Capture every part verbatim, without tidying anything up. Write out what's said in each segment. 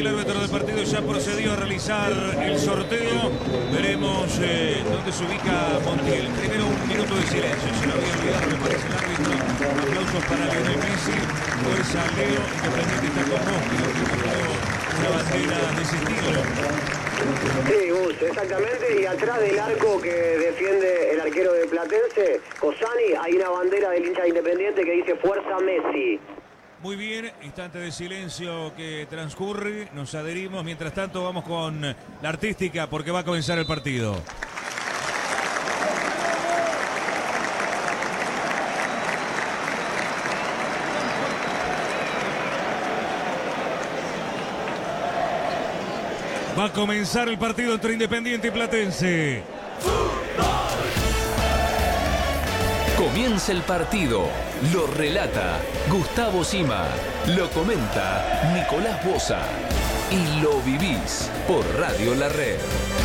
el árbitro del partido ya procedió a realizar el sorteo. Veremos eh, dónde se ubica Montiel. Primero un minuto de silencio. Se lo había olvidado, me parece, el árbitro. Aplausos para Lionel Messi. Fuerza Leo. Independiente está con vos. Una bandera de ese estilo. Sí, Gus, exactamente. Y atrás del arco que defiende el arquero de Platense, Cosani, hay una bandera del hincha de Independiente que dice Fuerza Messi. Muy bien, instante de silencio que transcurre, nos adherimos. Mientras tanto vamos con la artística porque va a comenzar el partido. Va a comenzar el partido entre Independiente y Platense. Comienza el partido. Lo relata Gustavo Sima. Lo comenta Nicolás Boza. Y lo vivís por Radio La Red.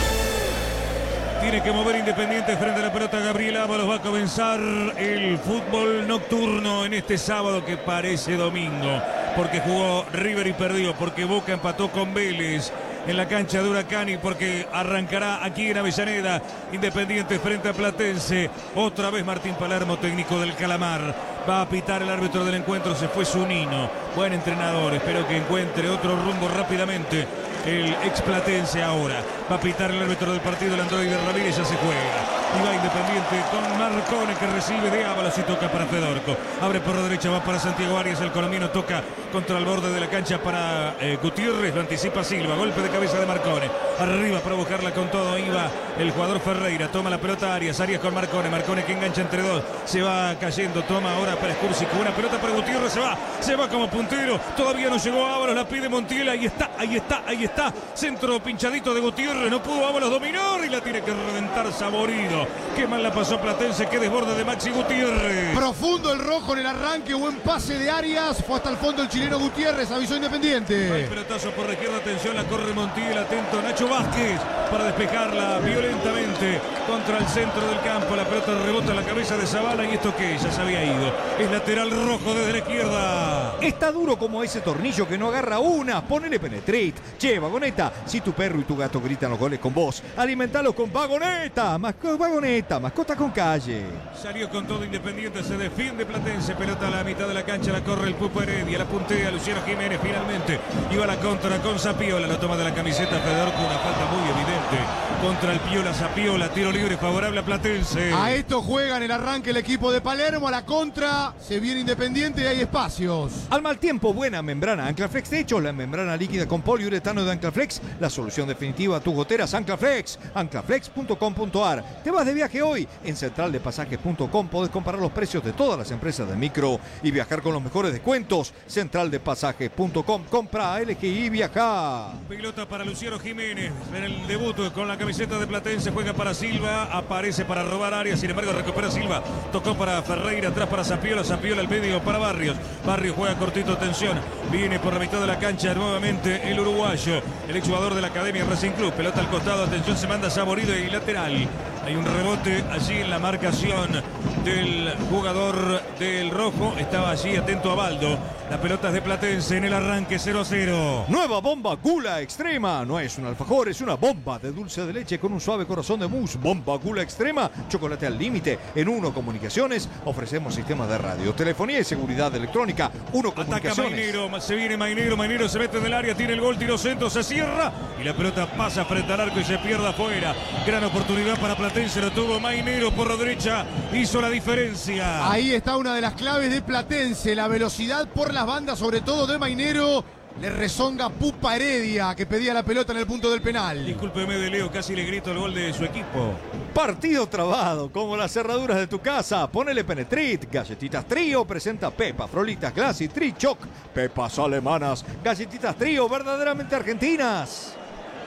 Tiene que mover Independiente frente a la pelota. Gabriel Ábalos. Va a comenzar el fútbol nocturno en este sábado que parece domingo. Porque jugó River y perdió. Porque Boca empató con Vélez en la cancha de Huracán y porque arrancará aquí en Avellaneda Independiente frente a Platense. Otra vez Martín Palermo, técnico del Calamar. Va a pitar el árbitro del encuentro. Se fue Zunino. Buen entrenador. Espero que encuentre otro rumbo rápidamente el ex Platense ahora. Va a pitar el árbitro del partido, el androide Ramírez. Ya se juega. Y va Independiente con Marcone que recibe de Ábalos y toca para Fedorco. Abre por la derecha, va para Santiago Arias. El colombiano toca contra el borde de la cancha para eh, Gutiérrez. Lo anticipa Silva. Golpe de cabeza de Marcone. Arriba para buscarla con todo. Iba el jugador Ferreira. Toma la pelota Arias. Arias con Marcone. Marcone que engancha entre dos. Se va cayendo. Toma ahora para Escursico. Una pelota para Gutiérrez. Se va. Se va como puntero. Todavía no llegó Ábalos. La pide Montiel. Ahí está. Ahí está. Ahí está. Centro pinchadito de Gutiérrez. No pudo Ábalos dominar y la tiene que reventar Saborido. Qué mal la pasó Platense, qué desborde de Maxi Gutiérrez. Profundo el rojo en el arranque, buen pase de Arias, fue hasta el fondo el chileno Gutiérrez, avisó Independiente. Hay pelotazo por la izquierda, atención, la corre Montiel, atento Nacho Vázquez para despejarla violentamente contra el centro del campo. La pelota rebota en la cabeza de Zavala y esto que ya se había ido. Es lateral rojo desde la izquierda. Está duro como ese tornillo que no agarra una. Ponele Penetrate. Che, Vagoneta, si tu perro y tu gato gritan los goles con vos, alimentalos con Vagoneta. Masco, Vagoneta. Mascota con calle. Salió con todo Independiente, se defiende Platense, pelota a la mitad de la cancha, la corre el Pupo Heredia, la puntea Luciano Jiménez finalmente, iba la contra con Zapiola, la toma de la camiseta Fedorco, una falta muy evidente contra el Piola Zapiola, tiro libre favorable a Platense. A esto juega en el arranque el equipo de Palermo, a la contra, se viene Independiente y hay espacios. Al mal tiempo, buena membrana Anclaflex de hecho, la membrana líquida con poliuretano de Anclaflex, la solución definitiva a tus goteras. Anclaflex, anclaflex punto com punto ar. Te vas de viaje hoy, en central de pasajes punto com podés comparar los precios de todas las empresas de micro y viajar con los mejores descuentos. central de pasajes punto com, compra, elegí y viaja. Pelota para Luciano Jiménez en el debut con la camiseta de Platense, juega para Silva, aparece para robar áreas, sin embargo recupera Silva, tocó para Ferreira, atrás para Zapiola, Zapiola al medio para Barrios, Barrios juega cortito, atención, viene por la mitad de la cancha nuevamente el uruguayo, el exjugador de la Academia Racing Club, pelota al costado, atención, se manda Saborido y lateral. Hay un rebote allí en la marcación del jugador del rojo. Estaba allí atento a Baldo. La pelota es de Platense en el arranque cero a cero. Nueva bomba Gula Extrema. No es un alfajor, es una bomba de dulce de leche con un suave corazón de mousse. Bomba Gula Extrema. Chocolate al límite. En Uno Comunicaciones ofrecemos sistemas de radio, telefonía y seguridad electrónica. Uno Comunicaciones. Ataca Mainero. Se viene Mainero. Mainero se mete en el área. Tiene el gol. Tiro centro. Se cierra. Y la pelota pasa frente al arco y se pierde afuera. Gran oportunidad para Platense. Se lo tuvo Mainero por la derecha, hizo la diferencia. Ahí está una de las claves de Platense, la velocidad por las bandas, sobre todo de Mainero. Le rezonga Pupa Heredia, que pedía la pelota en el punto del penal. Discúlpeme de Leo, casi le grito el gol de su equipo. Partido trabado, como las cerraduras de tu casa. Ponele Penetrit, galletitas Trío, presenta Pepa, Frolitas Glass y Trichoc. Pepas alemanas, galletitas Trío, verdaderamente argentinas.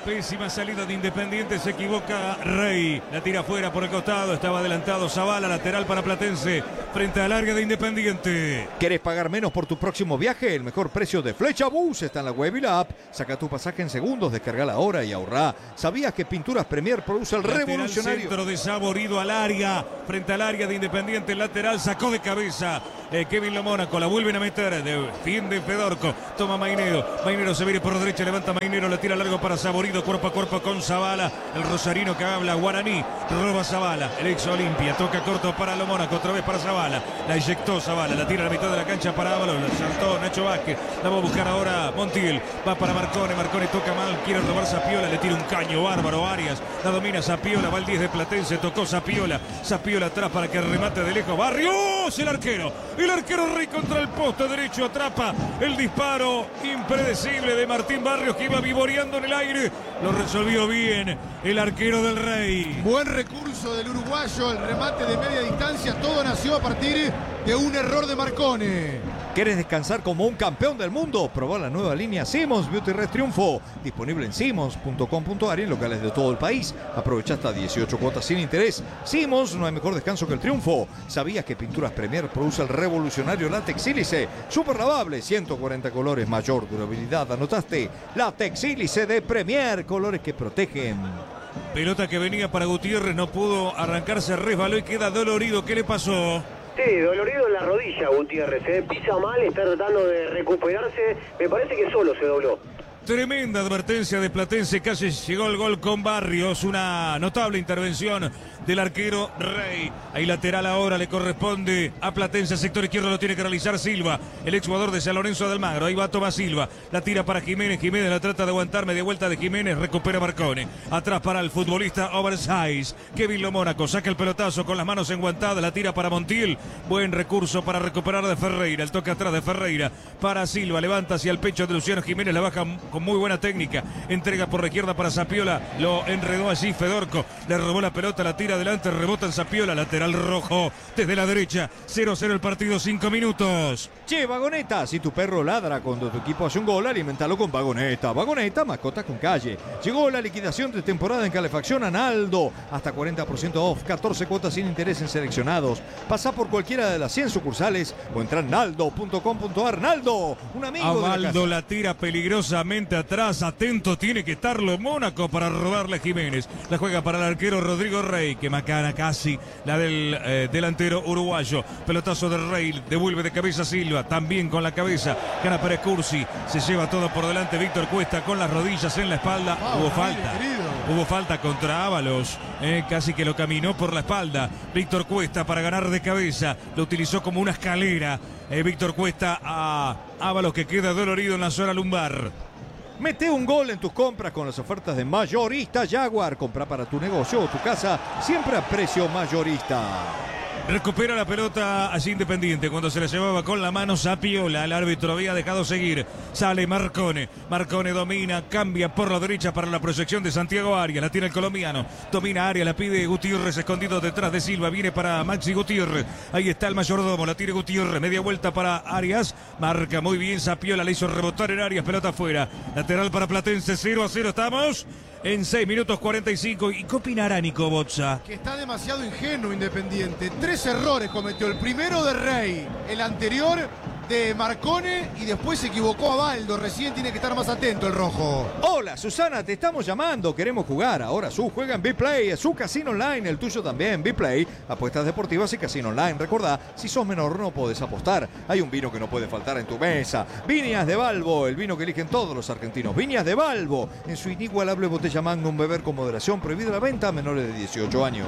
Pésima salida de Independiente, se equivoca Rey. La tira afuera por el costado, estaba adelantado Zavala, lateral para Platense, frente al área de Independiente. ¿Querés pagar menos por tu próximo viaje? El mejor precio de Flecha Bus está en la web y la app. Saca tu pasaje en segundos, descargala ahora y ahorrá. ¿Sabías que Pinturas Premier produce el Lateral revolucionario? Centro de Saborido al área, frente al área de Independiente, el lateral sacó de cabeza eh, Kevin Lomónaco, la vuelven a meter, defiende Fedorco, toma Mainero, Mainero se viene por derecha, levanta Mainero, la tira largo para Saborido, cuerpo a cuerpo con Zavala, el rosarino que habla Guaraní, roba Zavala, el ex Olimpia, toca corto para Lomónaco, otra vez para Zavala, la eyectó Zavala, la tira a la mitad de la cancha para Ábalos, la saltó Nacho Vázquez, la va a buscar ahora Montiel, va para Marcone, Marcone toca mal, quiere robar Zapiola, le tira un caño bárbaro Arias, la domina Zapiola, va el diez de Platense, tocó Zapiola, Zapiola atrás para que remate de lejos, Barrios, el arquero, el arquero Rey contra el poste derecho, atrapa el disparo impredecible de Martín Barrios que iba vivoreando en el aire, lo resolvió bien el arquero del Rey. Buen recurso del uruguayo, el remate de media distancia, todo nació a partir de un error de Marcone. ¿Quieres descansar como un campeón del mundo? Probá la nueva línea Simmons Beauty Rest Triunfo. Disponible en simmons punto com punto ar y en locales de todo el país. Aprovecha hasta dieciocho cuotas sin interés. Simmons, no hay mejor descanso que el triunfo. ¿Sabías que Pinturas Premier produce el revolucionario látex sílice? Super lavable, ciento cuarenta colores, mayor durabilidad. ¿Anotaste? Látex sílice de Premier, colores que protegen. Pelota que venía para Gutiérrez, no pudo arrancarse, resbaló y queda dolorido. ¿Qué le pasó? Sí, dolorido en la rodilla Gutiérrez, ¿eh? Pisa mal, está tratando de recuperarse, me parece que solo se dobló. Tremenda advertencia de Platense, casi llegó el gol con Barrios, una notable intervención del arquero Rey. Ahí lateral ahora le corresponde a Platense, sector izquierdo lo tiene que realizar Silva, el exjugador de San Lorenzo de Almagro. Ahí va Tomás Silva, la tira para Jiménez, Jiménez la trata de aguantar, media vuelta de Jiménez, recupera Marcone. Atrás para el futbolista Oversize, Kevin Lomónaco, saca el pelotazo con las manos enguantadas, la tira para Montiel, buen recurso para recuperar de Ferreira, el toque atrás de Ferreira para Silva, levanta hacia el pecho de Luciano Jiménez, la baja con muy buena técnica, entrega por la izquierda para Zapiola, lo enredó allí Fedorco, le robó la pelota, la tira adelante, rebota en Zapiola, lateral rojo desde la derecha, cero cero el partido, cinco minutos. Che, Vagoneta, si tu perro ladra cuando tu equipo hace un gol, alimentalo con Vagoneta. Vagoneta, mascotas con calle. Llegó la liquidación de temporada en calefacción a Naldo, hasta cuarenta por ciento off, catorce cuotas sin interés en seleccionados. Pasá por cualquiera de las cien sucursales o entra en naldo punto com punto ar. Naldo, un amigo Avaldo de la casa. la tira peligrosamente atrás, atento tiene que estar Lomónaco para robarle a Jiménez. La juega para el arquero Rodrigo Rey, que macana casi la del eh, delantero uruguayo. Pelotazo de Rey, devuelve de cabeza Silva, también con la cabeza, gana Pérez Cursi, se lleva todo por delante Víctor Cuesta con las rodillas en la espalda. Wow, Hubo mire, falta, querido. hubo falta contra Ábalos, eh, casi que lo caminó por la espalda. Víctor Cuesta para ganar de cabeza, lo utilizó como una escalera. Eh, Víctor Cuesta a Ábalos que queda dolorido en la zona lumbar. Mete un gol en tus compras con las ofertas de Mayorista Jaguar. Compra para tu negocio o tu casa, siempre a precio mayorista. Recupera la pelota allí Independiente cuando se la llevaba con la mano Zapiola. El árbitro había dejado seguir. Sale Marcone. Marcone domina, cambia por la derecha para la proyección de Santiago Arias. La tiene el colombiano. Domina Arias, la pide Gutiérrez escondido detrás de Silva. Viene para Maxi Gutiérrez. Ahí está el mayordomo. La tiene Gutiérrez. Media vuelta para Arias. Marca muy bien Zapiola. Le hizo rebotar en Arias. Pelota afuera. Lateral para Platense. cero a cero estamos. En seis minutos cuarenta y cinco. ¿Y qué opinará Nico Bozza? Que está demasiado ingenuo Independiente. Tres errores cometió. El primero de Rey, el anterior de Marcone y después se equivocó a Baldo. Recién tiene que estar más atento el rojo. Hola Susana, te estamos llamando, queremos jugar. Ahora Su juega en B-Play, su casino online, el tuyo también, B-Play. Apuestas deportivas y casino online. Recordá, si sos menor no podés apostar. Hay un vino que no puede faltar en tu mesa. Viñas de Balbo, el vino que eligen todos los argentinos. Viñas de Balbo, en su inigualable botella Magnum, beber con moderación, prohibida la venta a menores de dieciocho años.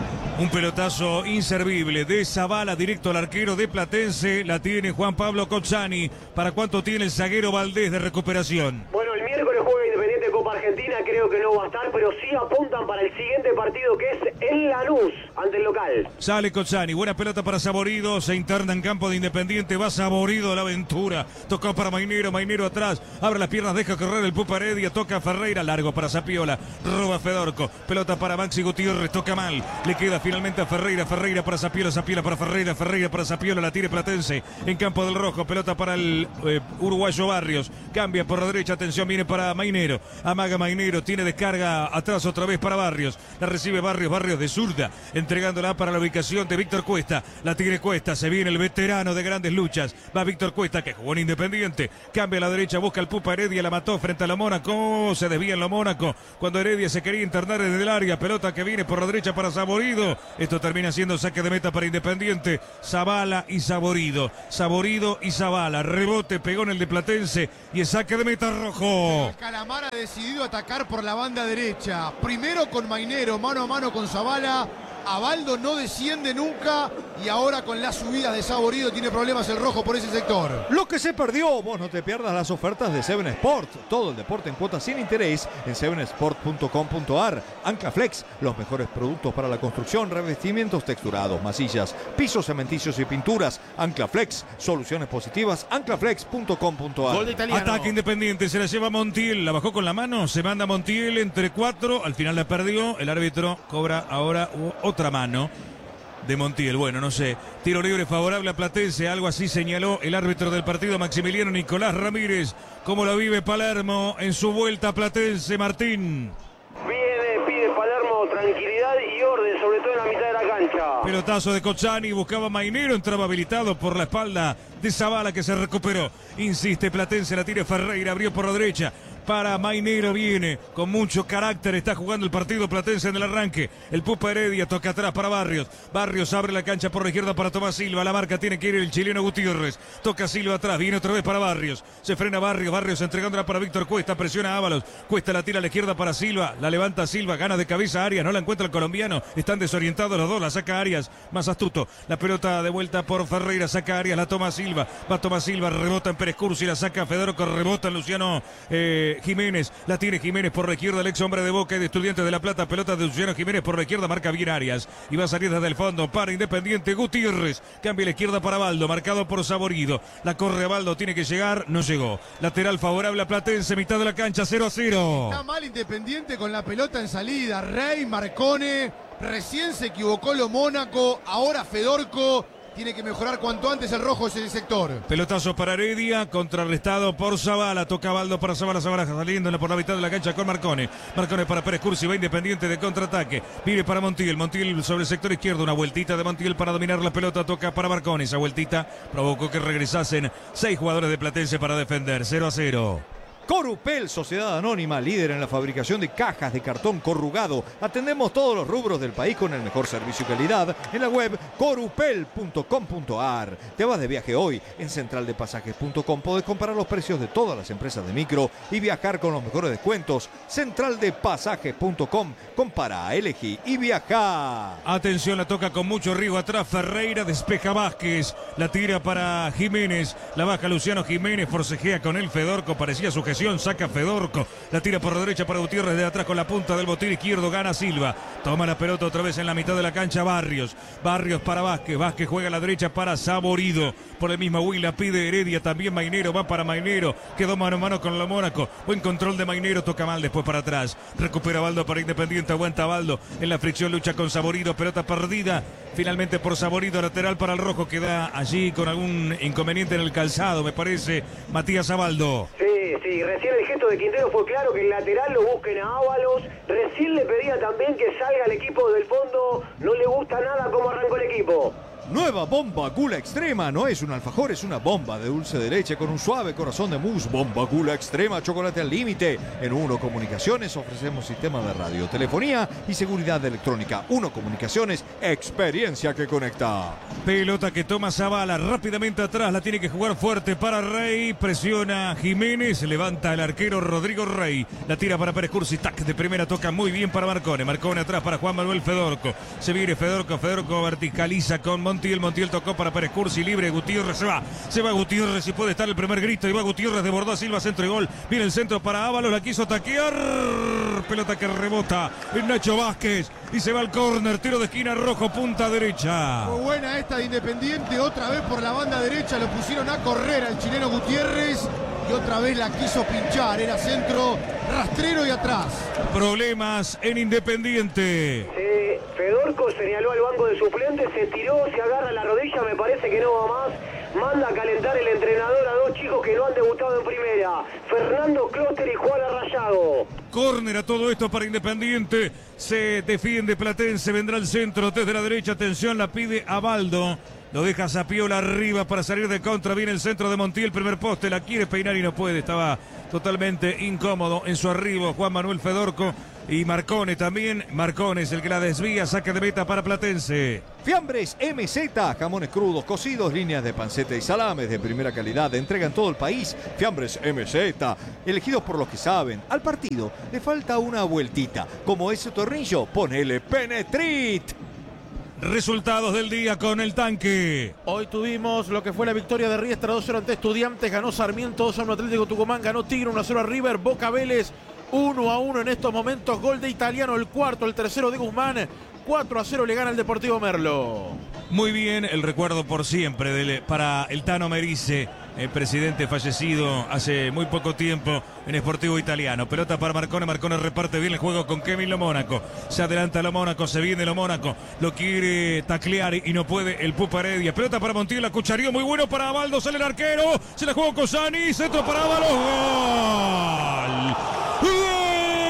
Un pelotazo inservible de Zavala directo al arquero de Platense. La tiene Juan Pablo Cozzani. ¿Para cuánto tiene el zaguero Valdés de recuperación? Bueno, el miércoles juega Independiente Copa Argentina, creo que no va a estar, pero sí apuntan para el siguiente partido que es en Lanús, ante el local. Sale Cozzani, buena pelota para Saborido, se interna en campo de Independiente, va Saborido a la aventura, tocó para Mainero, Mainero atrás, abre las piernas, deja correr el Pupa Heredia, toca Ferreira, largo para Zapiola, roba Fedorco, pelota para Maxi Gutiérrez, toca mal, le queda finalmente a Ferreira, Ferreira para Zapiola, Zapiola para Ferreira, Ferreira para Zapiola, la tire Platense en campo del rojo, pelota para el eh, uruguayo Barrios, cambia por la derecha, atención, viene para Mainero, amaga Mainero, tiene descarga atrás otra vez para Barrios, la recibe Barrios, Barrios de zurda, entregándola para la ubicación de Víctor Cuesta, la tire Cuesta, se viene el veterano de grandes luchas, va Víctor Cuesta que jugó en Independiente, cambia a la derecha, busca el Pupa Heredia, la mató frente a la Mónaco, se desvía en la Mónaco, cuando Heredia se quería internar desde el área, pelota que viene por la derecha para Saborido, esto termina siendo saque de meta para Independiente, Zabala y Saborido, Saborido y Zabala, rebote, pegó en el de Platense y el saque de meta rojo. El Calamar ha decidido atacar por la banda derecha, primero con Mainero, mano a mano con Zabala. Abaldo no desciende nunca y ahora con las subidas de Saborido tiene problemas el rojo por ese sector. Lo que se perdió, vos no te pierdas las ofertas de Seven Sport. Todo el deporte en cuotas sin interés en seven sport punto com punto a r. Anclaflex, los mejores productos para la construcción, revestimientos texturados, masillas, pisos cementicios y pinturas. Anclaflex, soluciones positivas, anclaflex punto com punto a r. Ataque Independiente, se la lleva Montiel, la bajó con la mano, se manda Montiel entre cuatro, al final la perdió, el árbitro cobra ahora otra mano de Montiel. Bueno, no sé, tiro libre favorable a Platense, algo así señaló el árbitro del partido, Maximiliano Nicolás Ramírez. ¿Cómo lo vive Palermo en su vuelta a Platense, Martín? Viene, pide Palermo tranquilidad y orden, sobre todo en la mitad de la cancha. Pelotazo de Cozzani, buscaba Mainero, entraba habilitado por la espalda de Zabala que se recuperó. Insiste Platense, la tira Ferreira, abrió por la derecha. Para Mainero, viene con mucho carácter, está jugando el partido Platense en el arranque. El Pupa Heredia toca atrás para Barrios. Barrios abre la cancha por la izquierda para Tomás Silva. La marca tiene que ir el chileno Gutiérrez. Toca Silva atrás, viene otra vez para Barrios. Se frena Barrios, Barrios entregándola para Víctor Cuesta, presiona a Ábalos. Cuesta la tira a la izquierda para Silva, la levanta Silva, gana de cabeza Arias, no la encuentra el colombiano. Están desorientados los dos, la saca Arias, más astuto. La pelota de vuelta por Ferreira, saca Arias, la toma Silva. Va Tomás Silva, rebota en Pérez Cursi, la saca Fedorco, rebota en Luciano eh, Jiménez, la tiene Jiménez por la izquierda, el ex hombre de Boca y de Estudiantes de La Plata, pelota de Luciano Jiménez por la izquierda, marca bien Arias y va a salir desde el fondo para Independiente. Gutiérrez, cambia la izquierda para Baldo, marcado por Saborido, la corre a Baldo, tiene que llegar, no llegó. Lateral favorable a Platense, mitad de la cancha, cero a cero. Está mal Independiente con la pelota en salida, Rey, Marcone, recién se equivocó lo Mónaco, ahora Fedorco. Tiene que mejorar cuanto antes el rojo en el sector. Pelotazo para Heredia, contrarrestado por Zabala. Toca Baldo para Zabala, Zabala saliendo por la mitad de la cancha con Marcone. Marcone para Pérez Cursi, va Independiente de contraataque. Viene para Montiel, Montiel sobre el sector izquierdo. Una vueltita de Montiel para dominar la pelota. Toca para Marcone. Esa vueltita provocó que regresasen seis jugadores de Platense para defender. cero a cero. Corupel, sociedad anónima, líder en la fabricación de cajas de cartón corrugado. Atendemos todos los rubros del país con el mejor servicio y calidad en la web corupel punto com punto a r. Te vas de viaje hoy. En central de pasajes punto com podés comparar los precios de todas las empresas de micro y viajar con los mejores descuentos. central de pasajes punto com. Compara, elegí y viaja. Atención, la toca con mucho riesgo atrás Ferreira, despeja Vázquez, la tira para Jiménez, la baja Luciano Jiménez, forcejea con el Fedorco, parecía su gestión, saca Fedorco, la tira por la derecha para Gutiérrez, de atrás con la punta del botín izquierdo, gana Silva, toma la pelota otra vez en la mitad de la cancha Barrios, Barrios para Vázquez, Vázquez juega a la derecha para Saborido, por el mismo Huila pide Heredia, también Mainero, va para Mainero, quedó mano a mano con la Mónaco, buen control de Mainero, toca mal después para atrás, recupera Baldo para Independiente, aguanta Baldo, en la fricción lucha con Saborido, pelota perdida, finalmente por Saborido, lateral para el rojo, queda allí con algún inconveniente en el calzado, me parece, Matías Abaldo. Sí, sí, recién el gesto de Quintero fue claro, que el lateral lo busquen a Ábalos, recién le pedía también que salga el equipo del fondo, no le gusta nada cómo arrancó el equipo. Nueva bomba Gula Extrema, no es un alfajor, es una bomba de dulce de leche con un suave corazón de mousse. Bomba Gula Extrema, chocolate al límite. En Uno Comunicaciones ofrecemos sistemas de radio, telefonía y seguridad electrónica. Uno Comunicaciones, experiencia que conecta. Pelota que toma Zabala, rápidamente atrás, la tiene que jugar fuerte para Rey, presiona Jiménez, levanta el arquero Rodrigo Rey, la tira para Pérez Cursi, tac, de primera toca muy bien para Marcone, Marcone atrás para Juan Manuel Fedorco, se viene Fedorco, Fedorco verticaliza con Montiel. Montiel tocó para Pérez Cursi, libre. Gutiérrez se va. Se va Gutiérrez y puede estar el primer grito. Y va Gutiérrez, desbordó a Silva, centro y gol. Viene el centro para Ábalos, la quiso taquear. Pelota que rebota en Nacho Vázquez. Y se va al córner, tiro de esquina, Rojo, punta derecha. Muy buena esta de Independiente, otra vez por la banda derecha, lo pusieron a correr al chileno Gutiérrez. Y otra vez la quiso pinchar, era centro rastrero y atrás. Problemas en Independiente. Sí, Fedorco señaló al banco de suplentes, se tiró, se agarra la rodilla, me parece que no va más. Manda a calentar el entrenador a dos chicos que no han debutado en primera. Fernando Closter y Juan Arrayado. Córner a todo esto para Independiente. Se defiende Platense, vendrá el centro desde la derecha. Atención, la pide Abaldo. Lo deja Zapiola arriba para salir de contra. Viene el centro de Montiel, primer poste. La quiere peinar y no puede. Estaba totalmente incómodo en su arribo Juan Manuel Fedorco. Y Marcone también. Marcone es el que la desvía. Saque de meta para Platense. Fiambres M Z, jamones crudos, cocidos, líneas de panceta y salames de primera calidad. Entrega en todo el país. Fiambres M Z, elegidos por los que saben. Al partido le falta una vueltita. Como ese tornillo, ponele Penetrit. Resultados del día con el tanque. Hoy tuvimos lo que fue la victoria de Riestra dos cero ante Estudiantes. Ganó Sarmiento dos a uno Atlético Tucumán. Ganó Tigre uno a cero a River. Boca Vélez uno a uno en estos momentos. Gol de Italiano, el cuarto, el tercero de Guzmán. cuatro a cero le gana el Deportivo Merlo. Muy bien, el recuerdo por siempre de, para el Tano Merice, el presidente fallecido hace muy poco tiempo en Sportivo Italiano. Pelota para Marcone, Marcone reparte bien el juego con Kevin Lo Mónaco. Se adelanta Lo Mónaco, se viene Lo Mónaco, lo quiere taclear y no puede el Pupa Heredia. Pelota para Montiel, la cucharía muy bueno para Abaldo, sale el arquero, se la juega Cosani, centro para Ábalos, gol. ¡Gol!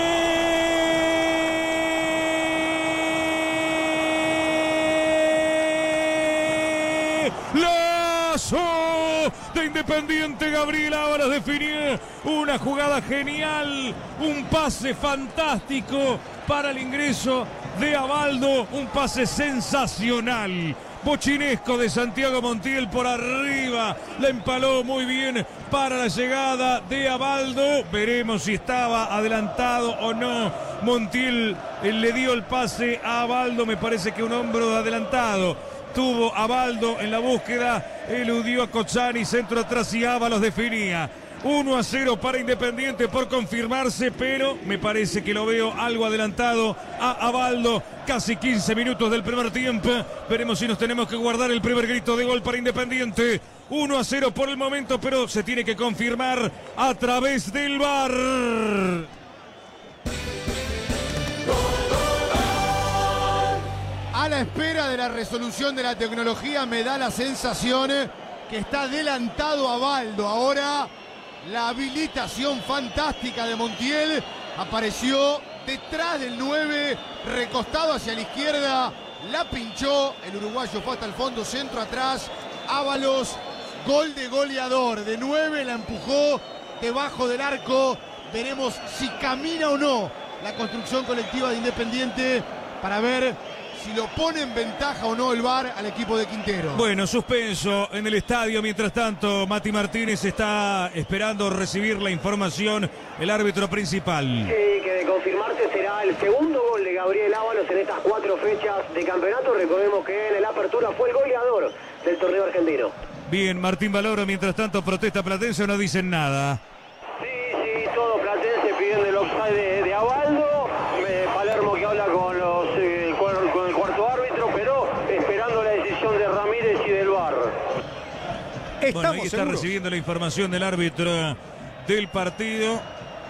Lazo de Independiente, Gabriel Ábalos definió una jugada genial, un pase fantástico para el ingreso de Abaldo, un pase sensacional, bochinesco de Santiago Montiel por arriba, la empaló muy bien para la llegada de Abaldo. Veremos si estaba adelantado o no. Montiel le dio el pase a Abaldo, me parece que un hombro adelantado tuvo Abaldo en la búsqueda, eludió a Cozzani, centro atrás y Ábalos definía. uno a cero para Independiente por confirmarse, pero me parece que lo veo algo adelantado a Abaldo. Casi quince minutos del primer tiempo. Veremos si nos tenemos que guardar el primer grito de gol para Independiente. uno a cero por el momento, pero se tiene que confirmar a través del V A R. A la espera de la resolución de la tecnología me da la sensación que está adelantado Abaldo. Ahora la habilitación fantástica de Montiel apareció detrás del nueve, recostado hacia la izquierda, la pinchó, el uruguayo fue hasta el fondo, centro atrás, Ábalos, gol de goleador, de nueve la empujó debajo del arco. Veremos si camina o no la construcción colectiva de Independiente para ver si lo pone en ventaja o no el V A R al equipo de Quintero. Bueno, suspenso en el estadio. Mientras tanto, Mati Martínez está esperando recibir la información, el árbitro principal. Sí, que de confirmarse será el segundo gol de Gabriel Ábalos en estas cuatro fechas de campeonato. Recordemos que en la apertura fue el goleador del torneo argentino. Bien, Martín Valoro, mientras tanto, protesta Platense o no dicen nada. Sí, sí, todo Platense pidiendo el offside de, de Abaldo. Eh, Palermo que habla con los... Eh, con el cuarto árbitro, pero esperando la decisión de Ramírez y del V A R. Estamos Bueno, ahí está seguros. recibiendo la información del árbitro del partido.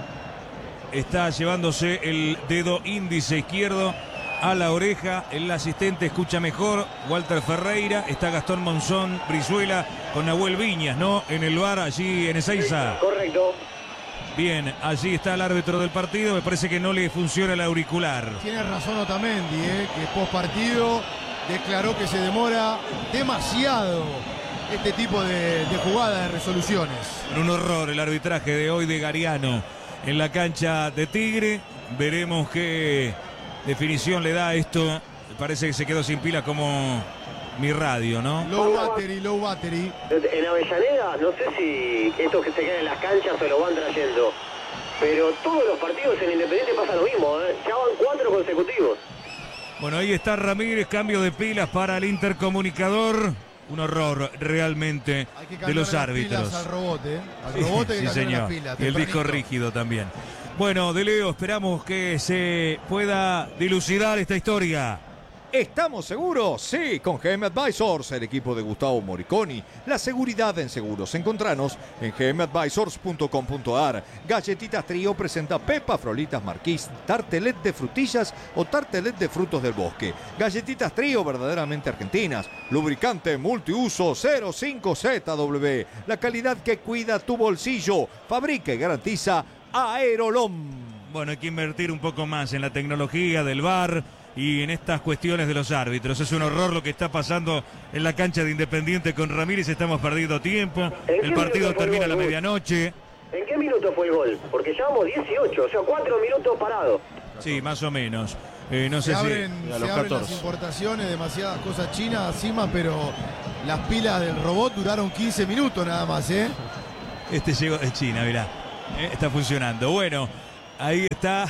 Está llevándose el dedo índice izquierdo a la oreja. El asistente escucha mejor. Walter Ferreira. Está Gastón Monzón Brizuela con Nahuel Viñas, ¿no? En el V A R allí en Ezeiza. Correcto. Bien, allí está el árbitro del partido. Me parece que no le funciona el auricular. Tiene razón Otamendi, ¿eh? Que post partido declaró que se demora demasiado este tipo de, de jugadas, de resoluciones. Un horror el arbitraje de hoy de Gariano en la cancha de Tigre. Veremos qué definición le da esto. Parece que se quedó sin pila como mi radio, ¿no? Low battery, low battery. En Avellaneda, no sé si estos que se quedan en las canchas se lo van trayendo, pero todos los partidos en Independiente pasa lo mismo, ¿eh? Ya van cuatro consecutivos. Bueno, ahí está Ramírez, cambio de pilas para el intercomunicador. Un horror realmente de los árbitros. Al robot, ¿eh? Al robot sí, que sí señor. Las pilas, y el disco rígido también. Bueno, De Leo, esperamos que se pueda dilucidar esta historia. ¿Estamos seguros? Sí, con G M Advisors, el equipo de Gustavo Moriconi. La seguridad en seguros. Encontranos en g m advisors punto com punto a r. Galletitas Trío presenta Pepa Frolitas Marquís, tartelet de frutillas o tartelet de frutos del bosque. Galletitas Trío verdaderamente argentinas. Lubricante multiuso cero cinco Z W. La calidad que cuida tu bolsillo. Fabrica y garantiza Aerolom. Bueno, hay que invertir un poco más en la tecnología del V A R y en estas cuestiones de los árbitros. Es un horror lo que está pasando en la cancha de Independiente con Ramírez. Estamos perdiendo tiempo. El partido termina a la medianoche. ¿En qué minuto fue el gol? Porque llevamos dieciocho, o sea, cuatro minutos parados. Sí, más o menos. Eh, no se sé abren, si... Se abren las importaciones, demasiadas cosas chinas encima, pero las pilas del robot duraron quince minutos nada más, ¿eh? Este llegó de China, mirá. Eh, está funcionando. Bueno, ahí está...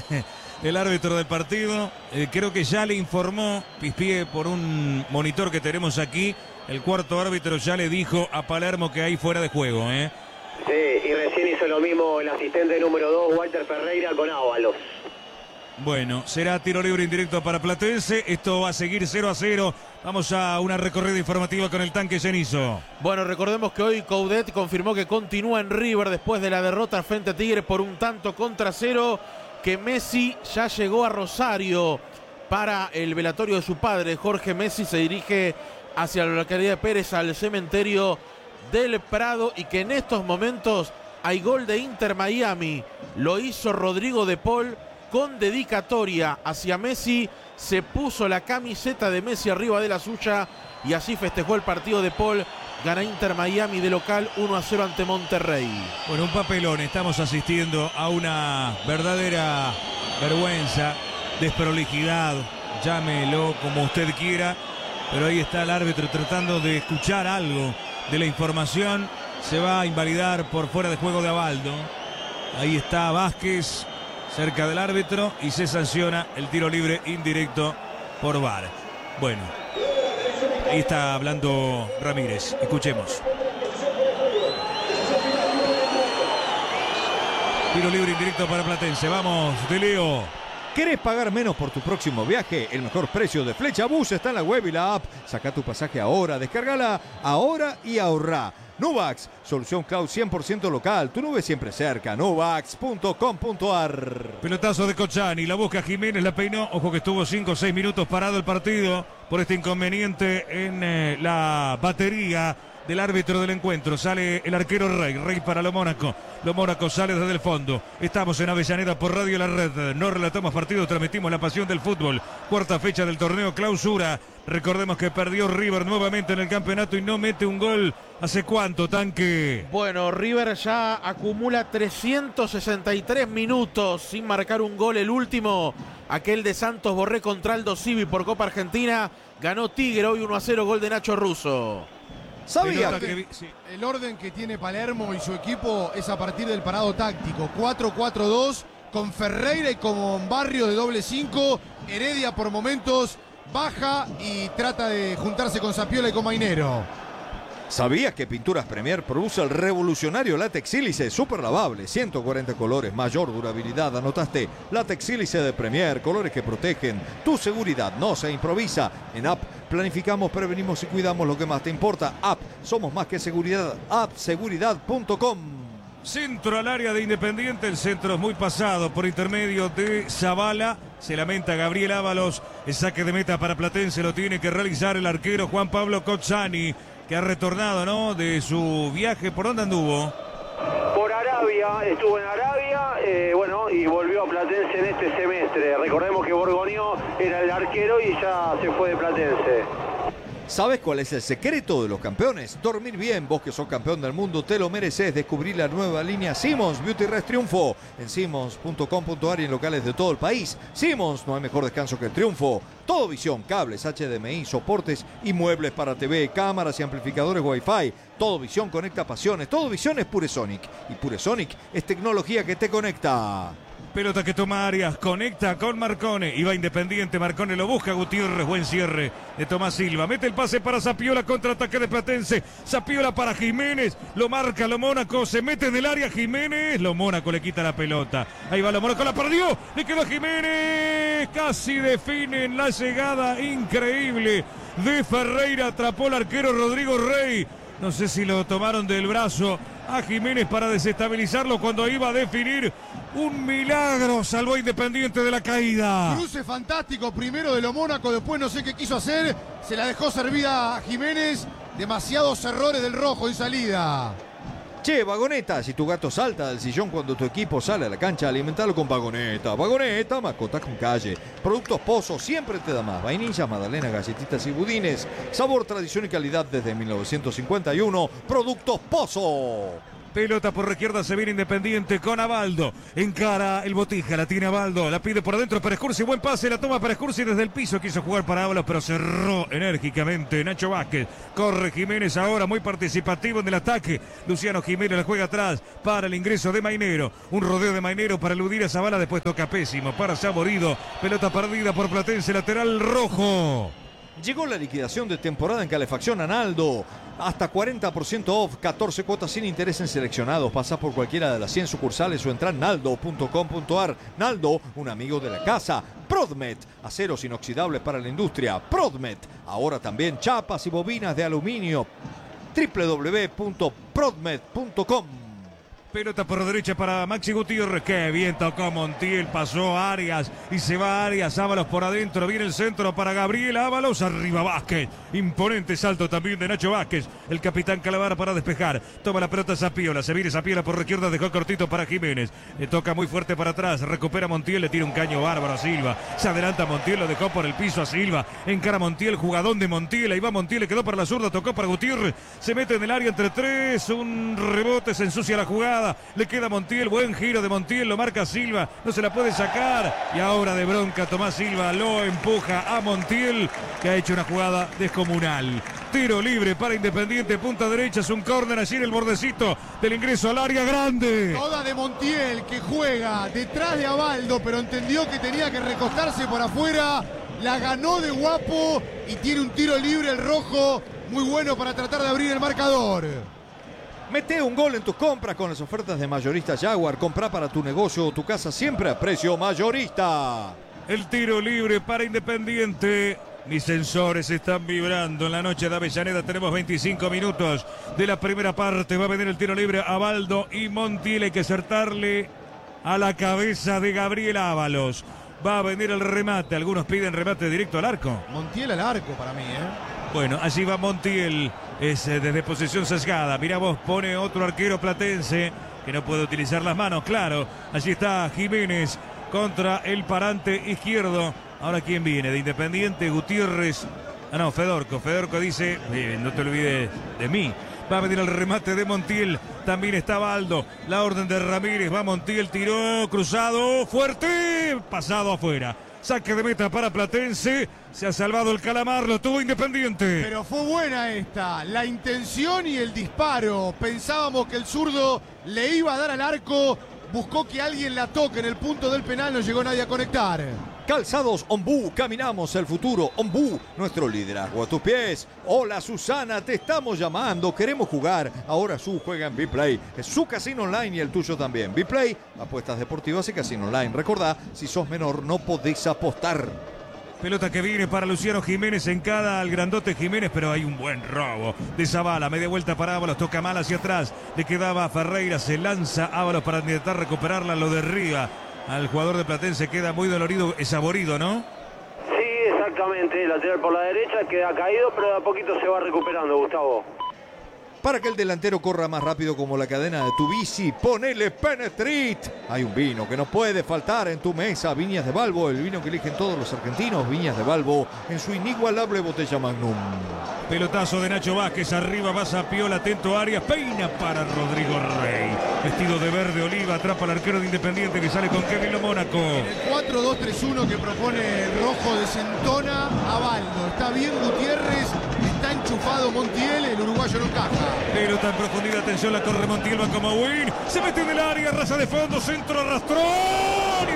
el árbitro del partido, eh, creo que ya le informó, Pispié, por un monitor que tenemos aquí, el cuarto árbitro ya le dijo a Palermo que hay fuera de juego, ¿eh? Sí, y recién hizo lo mismo el asistente número dos, Walter Ferreira, con Ábalos. Bueno, será tiro libre indirecto para Platense, esto va a seguir cero a cero, vamos a una recorrida informativa con el tanque Cenizo. Bueno, recordemos que hoy Coudet confirmó que continúa en River después de la derrota frente a Tigre por un tanto contra cero, que Messi ya llegó a Rosario para el velatorio de su padre. Jorge Messi se dirige hacia la localidad de Pérez, al cementerio del Prado, y que en estos momentos hay gol de Inter Miami. Lo hizo Rodrigo de Paul con dedicatoria hacia Messi. Se puso la camiseta de Messi arriba de la suya y así festejó el partido de Paul. Gana Inter Miami de local uno a cero ante Monterrey. Bueno, un papelón. Estamos asistiendo a una verdadera vergüenza, desprolijidad, llámelo como usted quiera. Pero ahí está el árbitro tratando de escuchar algo de la información. Se va a invalidar por fuera de juego de Abaldo. Ahí está Vázquez cerca del árbitro y se sanciona el tiro libre indirecto por V A R. Bueno. Ahí está hablando Ramírez. Escuchemos. Tiro libre indirecto para Platense. Vamos, De Leo. ¿Querés pagar menos por tu próximo viaje? El mejor precio de Flecha Bus está en la web y la app. Saca tu pasaje ahora, descárgala ahora y ahorrá. Nuvax, solución cloud cien por ciento local. Tu nube siempre cerca. nuvax punto com punto a r. Pelotazo de Cochani. La busca Jiménez, la peinó. Ojo que estuvo cinco o seis minutos parado el partido por este inconveniente en eh, la batería del árbitro del encuentro. Sale el arquero Rey. Rey para Lo Mónaco. Lo Mónaco sale desde el fondo. Estamos en Avellaneda por Radio La Red. No relatamos partidos, transmitimos la pasión del fútbol. Cuarta fecha del torneo Clausura. Recordemos que perdió River nuevamente en el campeonato y no mete un gol. ¿Hace cuánto, Tanque? Bueno, River ya acumula trescientos sesenta y tres minutos sin marcar un gol. El último, aquel de Santos Borré contra Aldo Civi por Copa Argentina. Ganó Tigre hoy uno a cero, gol de Nacho Russo. ¿Sabía que el orden que tiene Palermo y su equipo es a partir del parado táctico? cuatro cuatro dos con Ferreira y con Barrio de doble cinco. Heredia por momentos baja y trata de juntarse con Zapiola y con Mainero. ¿Sabías que Pinturas Premier produce el revolucionario látex sílice super lavable? ciento cuarenta colores, mayor durabilidad. Anotaste, látex sílice de Premier, colores que protegen. Tu seguridad no se improvisa. En App planificamos, prevenimos y cuidamos lo que más te importa. App, somos más que seguridad. app seguridad punto com. Centro al área de Independiente, el centro es muy pasado por intermedio de Zavala. Se lamenta Gabriel Ábalos, el saque de meta para Platense lo tiene que realizar el arquero Juan Pablo Cozzani, que ha retornado, ¿no?, de su viaje. ¿Por dónde anduvo? Por Arabia, estuvo en Arabia, eh, bueno, y volvió a Platense en este semestre. Recordemos que Borgoñó era el arquero y ya se fue de Platense. ¿Sabes cuál es el secreto de los campeones? Dormir bien. Vos que sos campeón del mundo te lo mereces. Descubrir la nueva línea Simmons Beauty Rest Triunfo en simmons punto com punto a r y en locales de todo el país. Simmons, no hay mejor descanso que el triunfo. Todo visión, cables, H D M I, soportes y muebles para T V, cámaras y amplificadores Wi-Fi. Todo visión conecta pasiones. Todo visión es Puresonic. Y Puresonic es tecnología que te conecta. Pelota que toma Arias, conecta con Marcone y va Independiente. Marcone lo busca, Gutiérrez, buen cierre de Tomás Silva. Mete el pase para Zapiola, contraataque de Platense. Zapiola para Jiménez, lo marca lo Mónaco, se mete en el área Jiménez. Lo Mónaco le quita la pelota. Ahí va lo Mónaco, la perdió, le quedó a Jiménez. Casi definen la llegada increíble de Ferreira. Atrapó el arquero Rodrigo Rey. No sé si lo tomaron del brazo a Jiménez para desestabilizarlo cuando iba a definir. Un milagro salvó a Independiente de la caída. Cruce fantástico, primero de lo Mónaco, después no sé qué quiso hacer. Se la dejó servida a Jiménez. Demasiados errores del rojo en salida. Che, Vagoneta, si tu gato salta del sillón cuando tu equipo sale a la cancha, alimentalo con Vagoneta. Vagoneta, mascotas con calle. Productos Pozo, siempre te da más. Vainillas, magdalenas, galletitas y budines. Sabor, tradición y calidad desde mil novecientos cincuenta y uno. Productos Pozo. Pelota por izquierda, se viene Independiente con Abaldo. Encara el Botija, la tiene Abaldo, la pide por adentro para Escursi, buen pase, la toma para Escursi desde el piso. Quiso jugar para Ábalos, pero cerró enérgicamente Nacho Vázquez. Corre Jiménez ahora, muy participativo en el ataque. Luciano Jiménez la juega atrás para el ingreso de Mainero. Un rodeo de Mainero para eludir a Zavala, después toca pésimo para Saborido. Pelota perdida por Platense, lateral rojo. Llegó la liquidación de temporada en calefacción a Naldo. Hasta cuarenta por ciento off, catorce cuotas sin interés en seleccionados. Pasa por cualquiera de las cien sucursales o entra en naldo punto com punto ar. Naldo, un amigo de la casa. Prodmet, aceros inoxidables para la industria. Prodmet, ahora también chapas y bobinas de aluminio. doble u doble u doble u punto prodmet punto com. Pelota por derecha para Maxi Gutiérrez. Qué bien tocó Montiel. Pasó Arias y se va Arias. Ábalos por adentro. Viene el centro para Gabriel Ábalos. Arriba Vázquez. Imponente salto también de Nacho Vázquez. El capitán Calavara para despejar. Toma la pelota Zapiola. Se viene Zapiola por izquierda. Dejó cortito para Jiménez. Le toca muy fuerte para atrás. Recupera Montiel. Le tira un caño bárbaro a Silva. Se adelanta Montiel. Lo dejó por el piso a Silva. Encara Montiel. Jugadón de Montiel. Ahí va Montiel. Le quedó para la zurda. Tocó para Gutiérrez. Se mete en el área entre tres. Un rebote. Se ensucia la jugada. Le queda Montiel, buen giro de Montiel, lo marca Silva, no se la puede sacar. Y ahora de bronca Tomás Silva lo empuja a Montiel, que ha hecho una jugada descomunal. Tiro libre para Independiente, punta derecha, es un córner allí en el bordecito del ingreso al área grande. Toda de Montiel, que juega detrás de Abaldo, pero entendió que tenía que recostarse por afuera. La ganó de guapo y tiene un tiro libre el rojo, muy bueno para tratar de abrir el marcador. Mete un gol en tus compras con las ofertas de Mayorista Jaguar. Compra para tu negocio o tu casa siempre a precio mayorista. El tiro libre para Independiente. Mis sensores están vibrando. En la noche de Avellaneda tenemos veinticinco minutos de la primera parte. Va a venir el tiro libre a Abaldo y Montiel. Hay que acertarle a la cabeza de Gabriel Ábalos. Va a venir el remate. Algunos piden remate directo al arco. Montiel al arco para mí, ¿eh? Bueno, allí va Montiel. Es eh, desde posición sesgada. Mirá vos, pone otro arquero platense que no puede utilizar las manos, claro. Allí está Jiménez contra el parante izquierdo. Ahora, ¿quién viene? De Independiente, Gutiérrez. Ah, no, Fedorco. Fedorco dice, eh, no te olvides de mí. Va a venir el remate de Montiel. También está Baldo. La orden de Ramírez. Va Montiel, tiró, cruzado, fuerte, pasado afuera. Saque de meta para Platense. Se ha salvado el Calamar, lo tuvo Independiente. Pero fue buena esta, la intención y el disparo. Pensábamos que el zurdo le iba a dar al arco. Buscó que alguien la toque en el punto del penal, no llegó nadie a conectar. Calzados Ombú, caminamos el futuro. Ombú, nuestro liderazgo a tus pies. Hola Susana, te estamos llamando, queremos jugar. Ahora Su juega en B-Play, es su casino online y el tuyo también. B-Play, apuestas deportivas y casino online. Recordá, si sos menor no podés apostar. Pelota que viene para Luciano Jiménez, encada al grandote Jiménez, pero hay un buen robo de Zavala. Media vuelta para Ábalos, toca mal hacia atrás. Le quedaba Ferreira, se lanza Ábalos para intentar recuperarla, lo derriba. Al jugador de Platense queda muy dolorido, es Saborido, ¿no? Sí, exactamente. Lateral por la derecha, queda caído, pero de a poquito se va recuperando, Gustavo. Para que el delantero corra más rápido como la cadena de tu bici, ponele Penetrit. Hay un vino que no puede faltar en tu mesa. Viñas de Balbo, el vino que eligen todos los argentinos. Viñas de Balbo en su inigualable botella Magnum. Pelotazo de Nacho Vázquez, arriba va Zapiola, atento Arias, peina para Rodrigo Rey. Vestido de verde oliva, atrapa al arquero de Independiente que sale con Kevin Lo Mónaco. En el cuatro dos tres uno que propone el rojo desentona a Baldo. Está bien Gutiérrez, está enchufado Montiel, el uruguayo no encaja. Pelota en profundidad, atención, la corre Montiel, va como win. Se mete en el área, raza de fondo, centro arrastrón.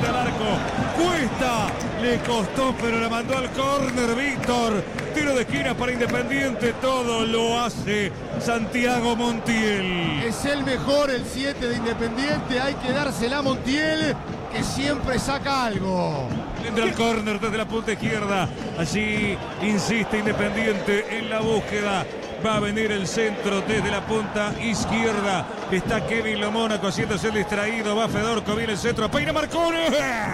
frente al arco. Cuesta, le costó, pero la mandó al córner Víctor. Tiro de esquina para Independiente, todo lo hace Santiago Montiel. Es el mejor, el siete de Independiente, hay que dársela a Montiel, que siempre saca algo. Entra el córner desde la punta izquierda. Allí insiste Independiente en la búsqueda. Va a venir el centro desde la punta izquierda. Está Kevin Lomónaco haciéndose el distraído. Va Fedorco, viene el centro. Peina Marcone.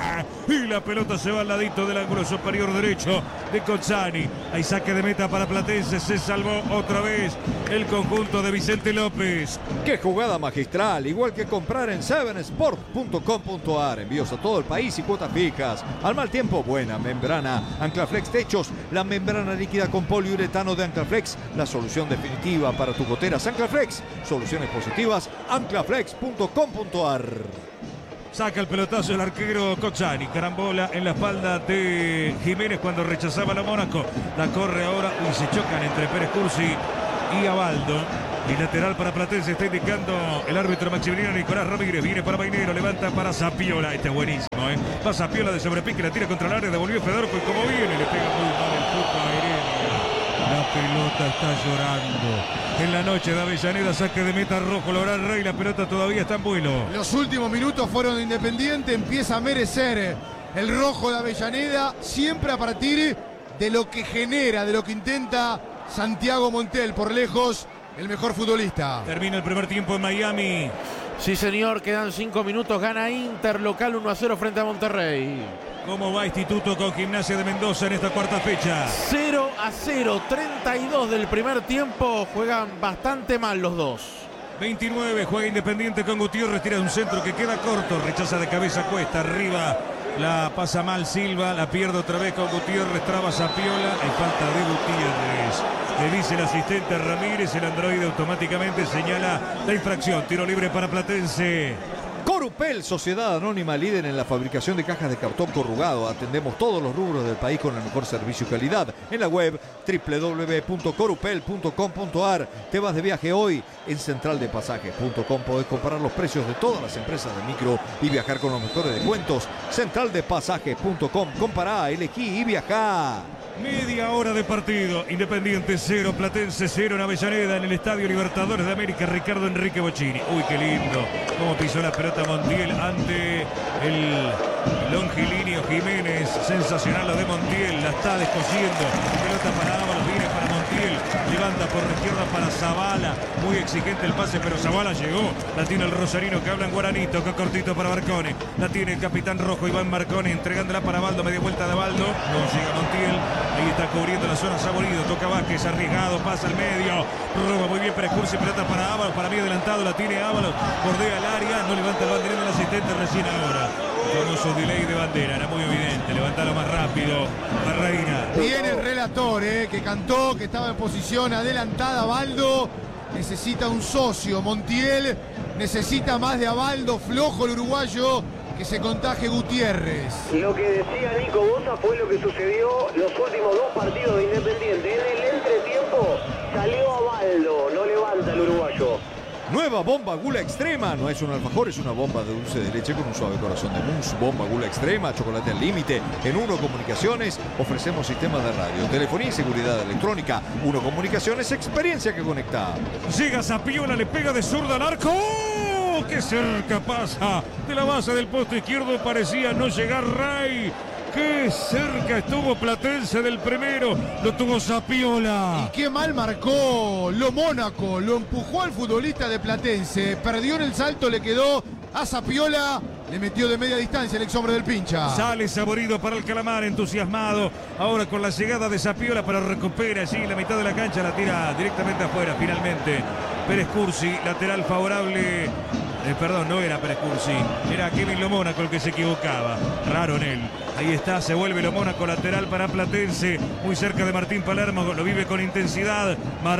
Y la pelota se va al ladito del ángulo superior derecho de Cozzani. Hay saque de meta para Platense. Se salvó otra vez el conjunto de Vicente López. ¡Qué jugada magistral! Igual que comprar en seven sport punto com punto a r. Envíos a todo el país y cuotas fijas. Al mal tiempo, buena membrana. Anclaflex Techos, la membrana líquida con poliuretano de Anclaflex. La solución definitiva para tu goteras. Anclaflex, soluciones positivas. anclaflex punto com punto a r. Saca el pelotazo el arquero Cozzani. Carambola en la espalda de Jiménez cuando rechazaba a Mónaco. La corre ahora y se chocan entre Pérez Cursi y Abaldo. Y lateral para Platense, está indicando el árbitro Maximiliano Nicolás Ramírez. Viene para Mainero, levanta para Zapiola. Este es buenísimo, ¿eh? Va Zapiola de sobrepique, la tira contra el área, devolvió Fedorco y como viene, le pega muy mal el Tuca Heredia. La pelota está llorando. En la noche de Avellaneda, saque de meta rojo, Loral Rey, la pelota todavía está en vuelo. Los últimos minutos fueron de Independiente, empieza a merecer el rojo de Avellaneda, siempre a partir de lo que genera, de lo que intenta Santiago Montiel, por lejos el mejor futbolista. Termina el primer tiempo en Miami. Sí, señor, quedan cinco minutos, gana Inter, local uno a cero frente a Monterrey. ¿Cómo va Instituto con Gimnasia de Mendoza en esta cuarta fecha? cero a cero, treinta y dos del primer tiempo, juegan bastante mal los dos. veintinueve, juega Independiente con Gutiérrez, tira un centro que queda corto, rechaza de cabeza Cuesta, arriba la pasa mal Silva, la pierde otra vez con Gutiérrez, traba Zapiola, hay falta de Gutiérrez. Le dice el asistente Ramírez, el androide automáticamente señala la infracción, tiro libre para Platense. Corupel, sociedad anónima líder en la fabricación de cajas de cartón corrugado. Atendemos todos los rubros del país con el mejor servicio y calidad. En la web doble u doble u doble u punto corupel punto com punto a r. Te vas de viaje hoy. En central de pasajes punto com podés comparar los precios de todas las empresas de micro y viajar con los mejores descuentos. central de pasajes punto com. Compará, elegí y viajá. Media hora de partido. Independiente cero, Platense cero en Avellaneda, en el Estadio Libertadores de América. Ricardo Enrique Bocchini. Uy, qué lindo. Cómo pisó la pelota Montiel ante el longilíneo Jiménez. Sensacional lo de Montiel. La está descosiendo. Pelota para Ábalos, viene para Montiel. Levanta por la izquierda para Zavala. Muy exigente el pase, pero Zavala llegó. La tiene el rosarino que habla en guaraní. Toca cortito para Marcone. La tiene el capitán rojo Iván Marcone. Entregándola para Baldo. Media vuelta de Baldo. No llega Montiel. Ahí está cubriendo la zona Saborido. Toca Vázquez, arriesgado, pasa al medio. Roba muy bien Pérez Cursi, pelota para Ábalos. Para mí adelantado, la tiene Ábalos. Bordea el área, no levanta el banderín del asistente recién ahora. Famoso delay de bandera, era muy evidente. Levantalo más rápido. Barreira. Viene el relator, eh, que cantó, que estaba en posición adelantada. Baldo necesita un socio. Montiel necesita más de Abaldo. Flojo el uruguayo. Que se contagie Gutiérrez. Lo que decía Nico Bosa fue lo que sucedió los últimos dos partidos de Independiente. En el entretiempo salió Abaldo, no levanta el uruguayo. Nueva bomba Gula Extrema. No es un alfajor, es una bomba de dulce de leche con un suave corazón de mousse. Bomba Gula Extrema, chocolate al límite. En Uno Comunicaciones ofrecemos sistemas de radio, telefonía y seguridad electrónica. Uno Comunicaciones, experiencia que conecta. Llega Zapiola, le pega de zurda al arco. ¡Oh! ¡Qué cerca pasa! De la base del posto izquierdo parecía no llegar Ray. ¡Qué cerca estuvo Platense del primero! Lo tuvo Zapiola. Y qué mal marcó lo Mónaco. Lo empujó al futbolista de Platense. Perdió en el salto, le quedó a Zapiola. Le metió de media distancia el ex hombre del pincha. Sale Saborido para el Calamar, entusiasmado. Ahora con la llegada de Zapiola, pero recupera allí la mitad de la cancha. La tira directamente afuera finalmente. Pérez Cursi, lateral favorable. Eh, perdón, no era Pérez Cursi. Era Kevin Lomónaco el que se equivocaba. Raro en él. Ahí está, se vuelve Lomónaco, lateral para Platense. Muy cerca de Martín Palermo, lo vive con intensidad.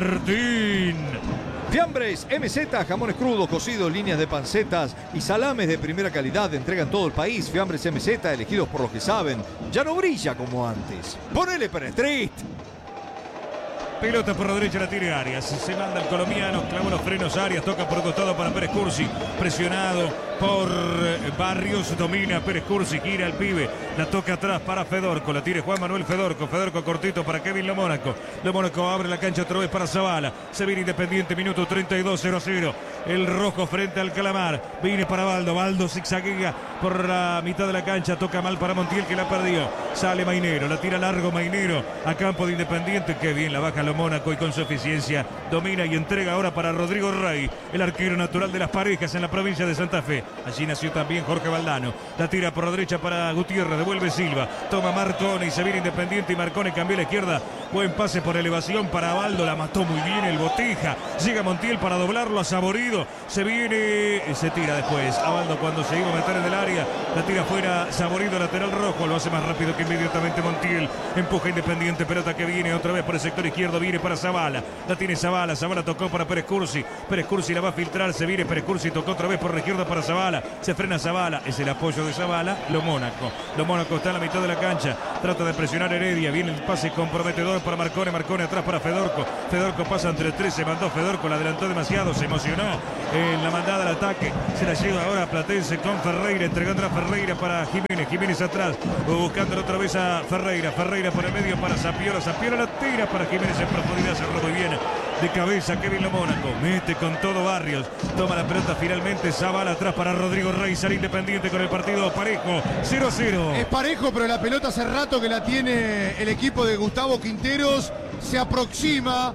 Martín. Fiambres M Z, jamones crudos, cocidos, líneas de pancetas y salames de primera calidad entregan todo el país. Fiambres M Z, elegidos por los que saben. Ya no brilla como antes. Ponele Pérez Street. Pelota por la derecha, la tiene Arias. Se manda el colombiano, clavó los frenos Arias, toca por el costado para Pérez Cursi. Presionado por Barrios, domina Pérez Cursi, gira el pibe, la toca atrás para Fedorco, la tira Juan Manuel Fedorco, Fedorco cortito para Kevin Lo Mónaco, Lo Mónaco abre la cancha otra vez para Zavala, se viene Independiente, minuto treinta y dos, cero a cero, el rojo frente al Calamar, viene para Baldo, Baldo zigzaguea por la mitad de la cancha, toca mal para Montiel que la perdió, sale Mainero, la tira largo Mainero a campo de Independiente, que bien la baja Lo Mónaco y con su eficiencia domina y entrega ahora para Rodrigo Rey, el arquero natural de Las Parejas en la provincia de Santa Fe. Allí nació también Jorge Valdano. La tira por la derecha para Gutiérrez. Devuelve Silva. Toma Marcone y se viene Independiente. Y Marcone cambió a la izquierda. Buen pase por elevación para Baldo. La mató muy bien el Botija. Llega Montiel para doblarlo a Saborido. Se viene. Se tira después. A Baldo cuando se iba a meter en el área. La tira fuera Saborido, lateral rojo. Lo hace más rápido que inmediatamente Montiel. Empuja Independiente. Pelota que viene otra vez por el sector izquierdo. Viene para Zavala. La tiene Zavala. Zavala tocó para Pérez Cursi. Pérez Cursi la va a filtrar. Se viene Pérez Cursi. Tocó otra vez por la izquierda para Zavala. Se frena Zavala, es el apoyo de Zavala, Lo Mónaco. Lo Mónaco está en la mitad de la cancha, trata de presionar Heredia, viene el pase comprometedor para Marcone, Marcone atrás para Fedorco. Fedorco pasa entre tres, se mandó Fedorco, la adelantó demasiado, se emocionó en la mandada al ataque. Se la lleva ahora a Platense con Ferreira, entregando a Ferreira para Jiménez, Jiménez atrás, buscando otra vez a Ferreira, Ferreira por el medio para Zapiola, Zapiola la tira para Jiménez en profundidad, cerró muy bien. De cabeza Kevin Lo Mónaco, mete con todo Barrios, toma la pelota finalmente, Zavala atrás para Rodrigo Rey, sale Independiente con el partido parejo, cero a cero. Es parejo, pero la pelota hace rato que la tiene el equipo de Gustavo Quinteros, se aproxima,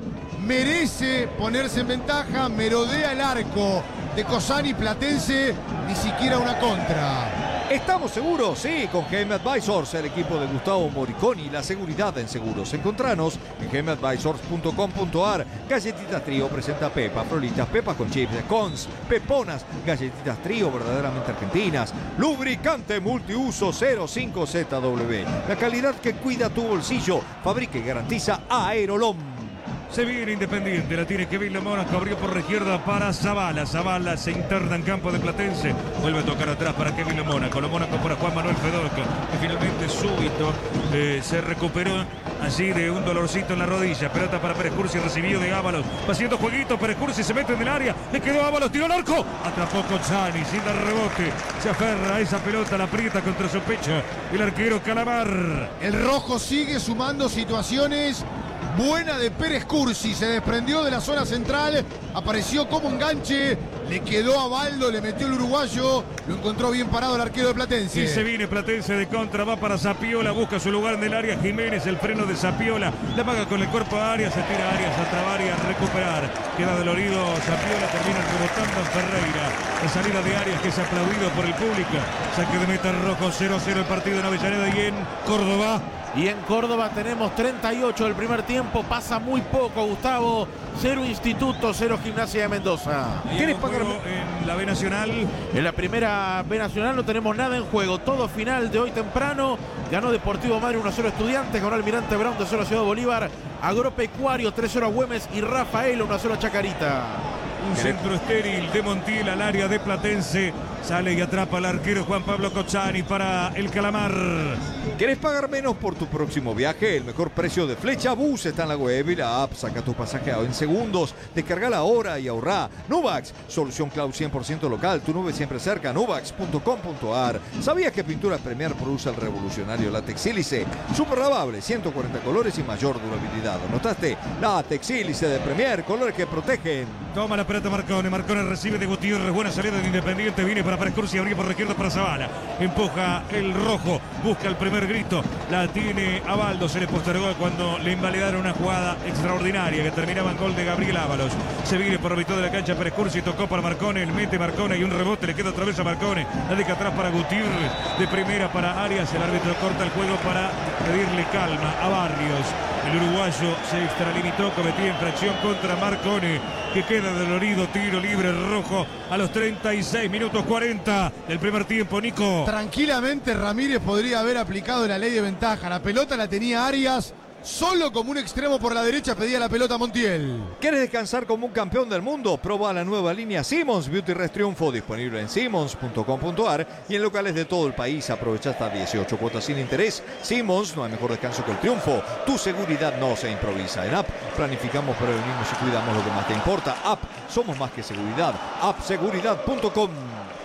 merece ponerse en ventaja, merodea el arco de Cosani Platense, ni siquiera una contra. ¿Estamos seguros? Sí, con G M Advisors, el equipo de Gustavo Moriconi, la seguridad en seguros. Encontranos en g m advisors punto com punto a r. Galletitas Trío presenta Pepa, Frolitas, Pepas con chips de Cons, Peponas, galletitas Trío verdaderamente argentinas, lubricante multiuso cero cinco Z W. La calidad que cuida tu bolsillo, fabrica y garantiza Aerolom. Se viene Independiente, la tiene Kevin Lo Mónaco, abrió por la izquierda para Zavala, Zavala se interna en campo de Platense, vuelve a tocar atrás para Kevin Lo Mónaco, Lo Mónaco para Juan Manuel Fedorco, que finalmente súbito eh, se recuperó así de un dolorcito en la rodilla, pelota para Pérez Cursi, recibido de Ábalos, va haciendo jueguito, Pérez Cursi se mete en el área, le quedó Ábalos, tiró el arco, atrapó Cozzani, sin dar rebote, se aferra a esa pelota, la aprieta contra su pecho, el arquero Calamar. El rojo sigue sumando situaciones. Buena de Pérez Cursi, se desprendió de la zona central, apareció como enganche, le quedó a Baldo, le metió el uruguayo, lo encontró bien parado el arquero de Platense. Y se viene Platense de contra, va para Zapiola, busca su lugar en el área, Jiménez, el freno de Zapiola, la maga con el cuerpo a Arias, se tira a Arias, a trabar y a recuperar, queda dolorido Zapiola, termina rebotando en Ferreira, la salida de Arias que es aplaudido por el público, saque de meta rojo, cero a cero el partido en Avellaneda y en Córdoba. Y en Córdoba tenemos treinta y ocho del primer tiempo, pasa muy poco, Gustavo. Cero Instituto, cero Gimnasia de Mendoza. ¿Quieres pagar en la B Nacional? En la primera B Nacional no tenemos nada en juego. Todo final de hoy temprano. Ganó Deportivo Madre uno a cero Estudiantes, ganó Almirante Brown dos a cero a Ciudad Bolívar. Agropecuario tres a cero a Güemes y Rafael uno a cero a Chacarita. Un centro estéril de Montiel al área de Platense. Sale y atrapa al arquero Juan Pablo Cozzani para el Calamar. ¿Querés pagar menos por tu próximo viaje? El mejor precio de Flecha Bus está en la web y la app. Saca tu pasaje en segundos. Descargala ahora y ahorrá. Nuvax, solución cloud cien por ciento local. Tu nube siempre cerca. nuvax punto com punto a r. ¿Sabías que Pinturas Premier produce el revolucionario látex sílice? Super lavable, ciento cuarenta colores y mayor durabilidad. ¿Notaste? Látex sílice de Premier, colores que protegen. Toma la pelota Marcone. Marcone recibe de Gutiérrez. Buena salida de Independiente. Viene para Pérez Cursi, abrió por la izquierda para Zavala. Empuja el rojo. Busca el primer grito. La tiene a Baldo. Se le postergó cuando le invalidaron una jugada extraordinaria que terminaba en gol de Gabriel Ábalos. Se viene por la mitad de la cancha Pérez Cursi. Tocó para Marcone. Mete Marcone y un rebote. Le queda otra vez a Marcone. La deja atrás para Gutiérrez. De primera para Arias. El árbitro corta el juego para pedirle calma a Barrios. El uruguayo se extralimitó, cometía infracción contra Marcone, que queda dolorido, tiro libre rojo a los treinta y seis minutos cuarenta del primer tiempo, Nico. Tranquilamente Ramírez podría haber aplicado la ley de ventaja, la pelota la tenía Arias, solo como un extremo por la derecha pedía la pelota Montiel. ¿Quieres descansar como un campeón del mundo? Proba la nueva línea Simmons Beauty Rest Triunfo, disponible en simmons punto com punto a r y en locales de todo el país. Aprovecha hasta dieciocho cuotas sin interés. Simmons, no hay mejor descanso que el triunfo. Tu seguridad no se improvisa. En App planificamos, prevenimos y cuidamos lo que más te importa. App, somos más que seguridad. app seguridad punto com.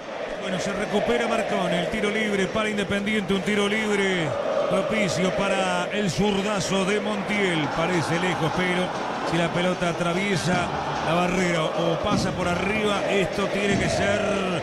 Bueno, se recupera Marcone, el tiro libre para Independiente, un tiro libre propicio para el zurdazo de Montiel. Parece lejos, pero si la pelota atraviesa la barrera o pasa por arriba, esto tiene que ser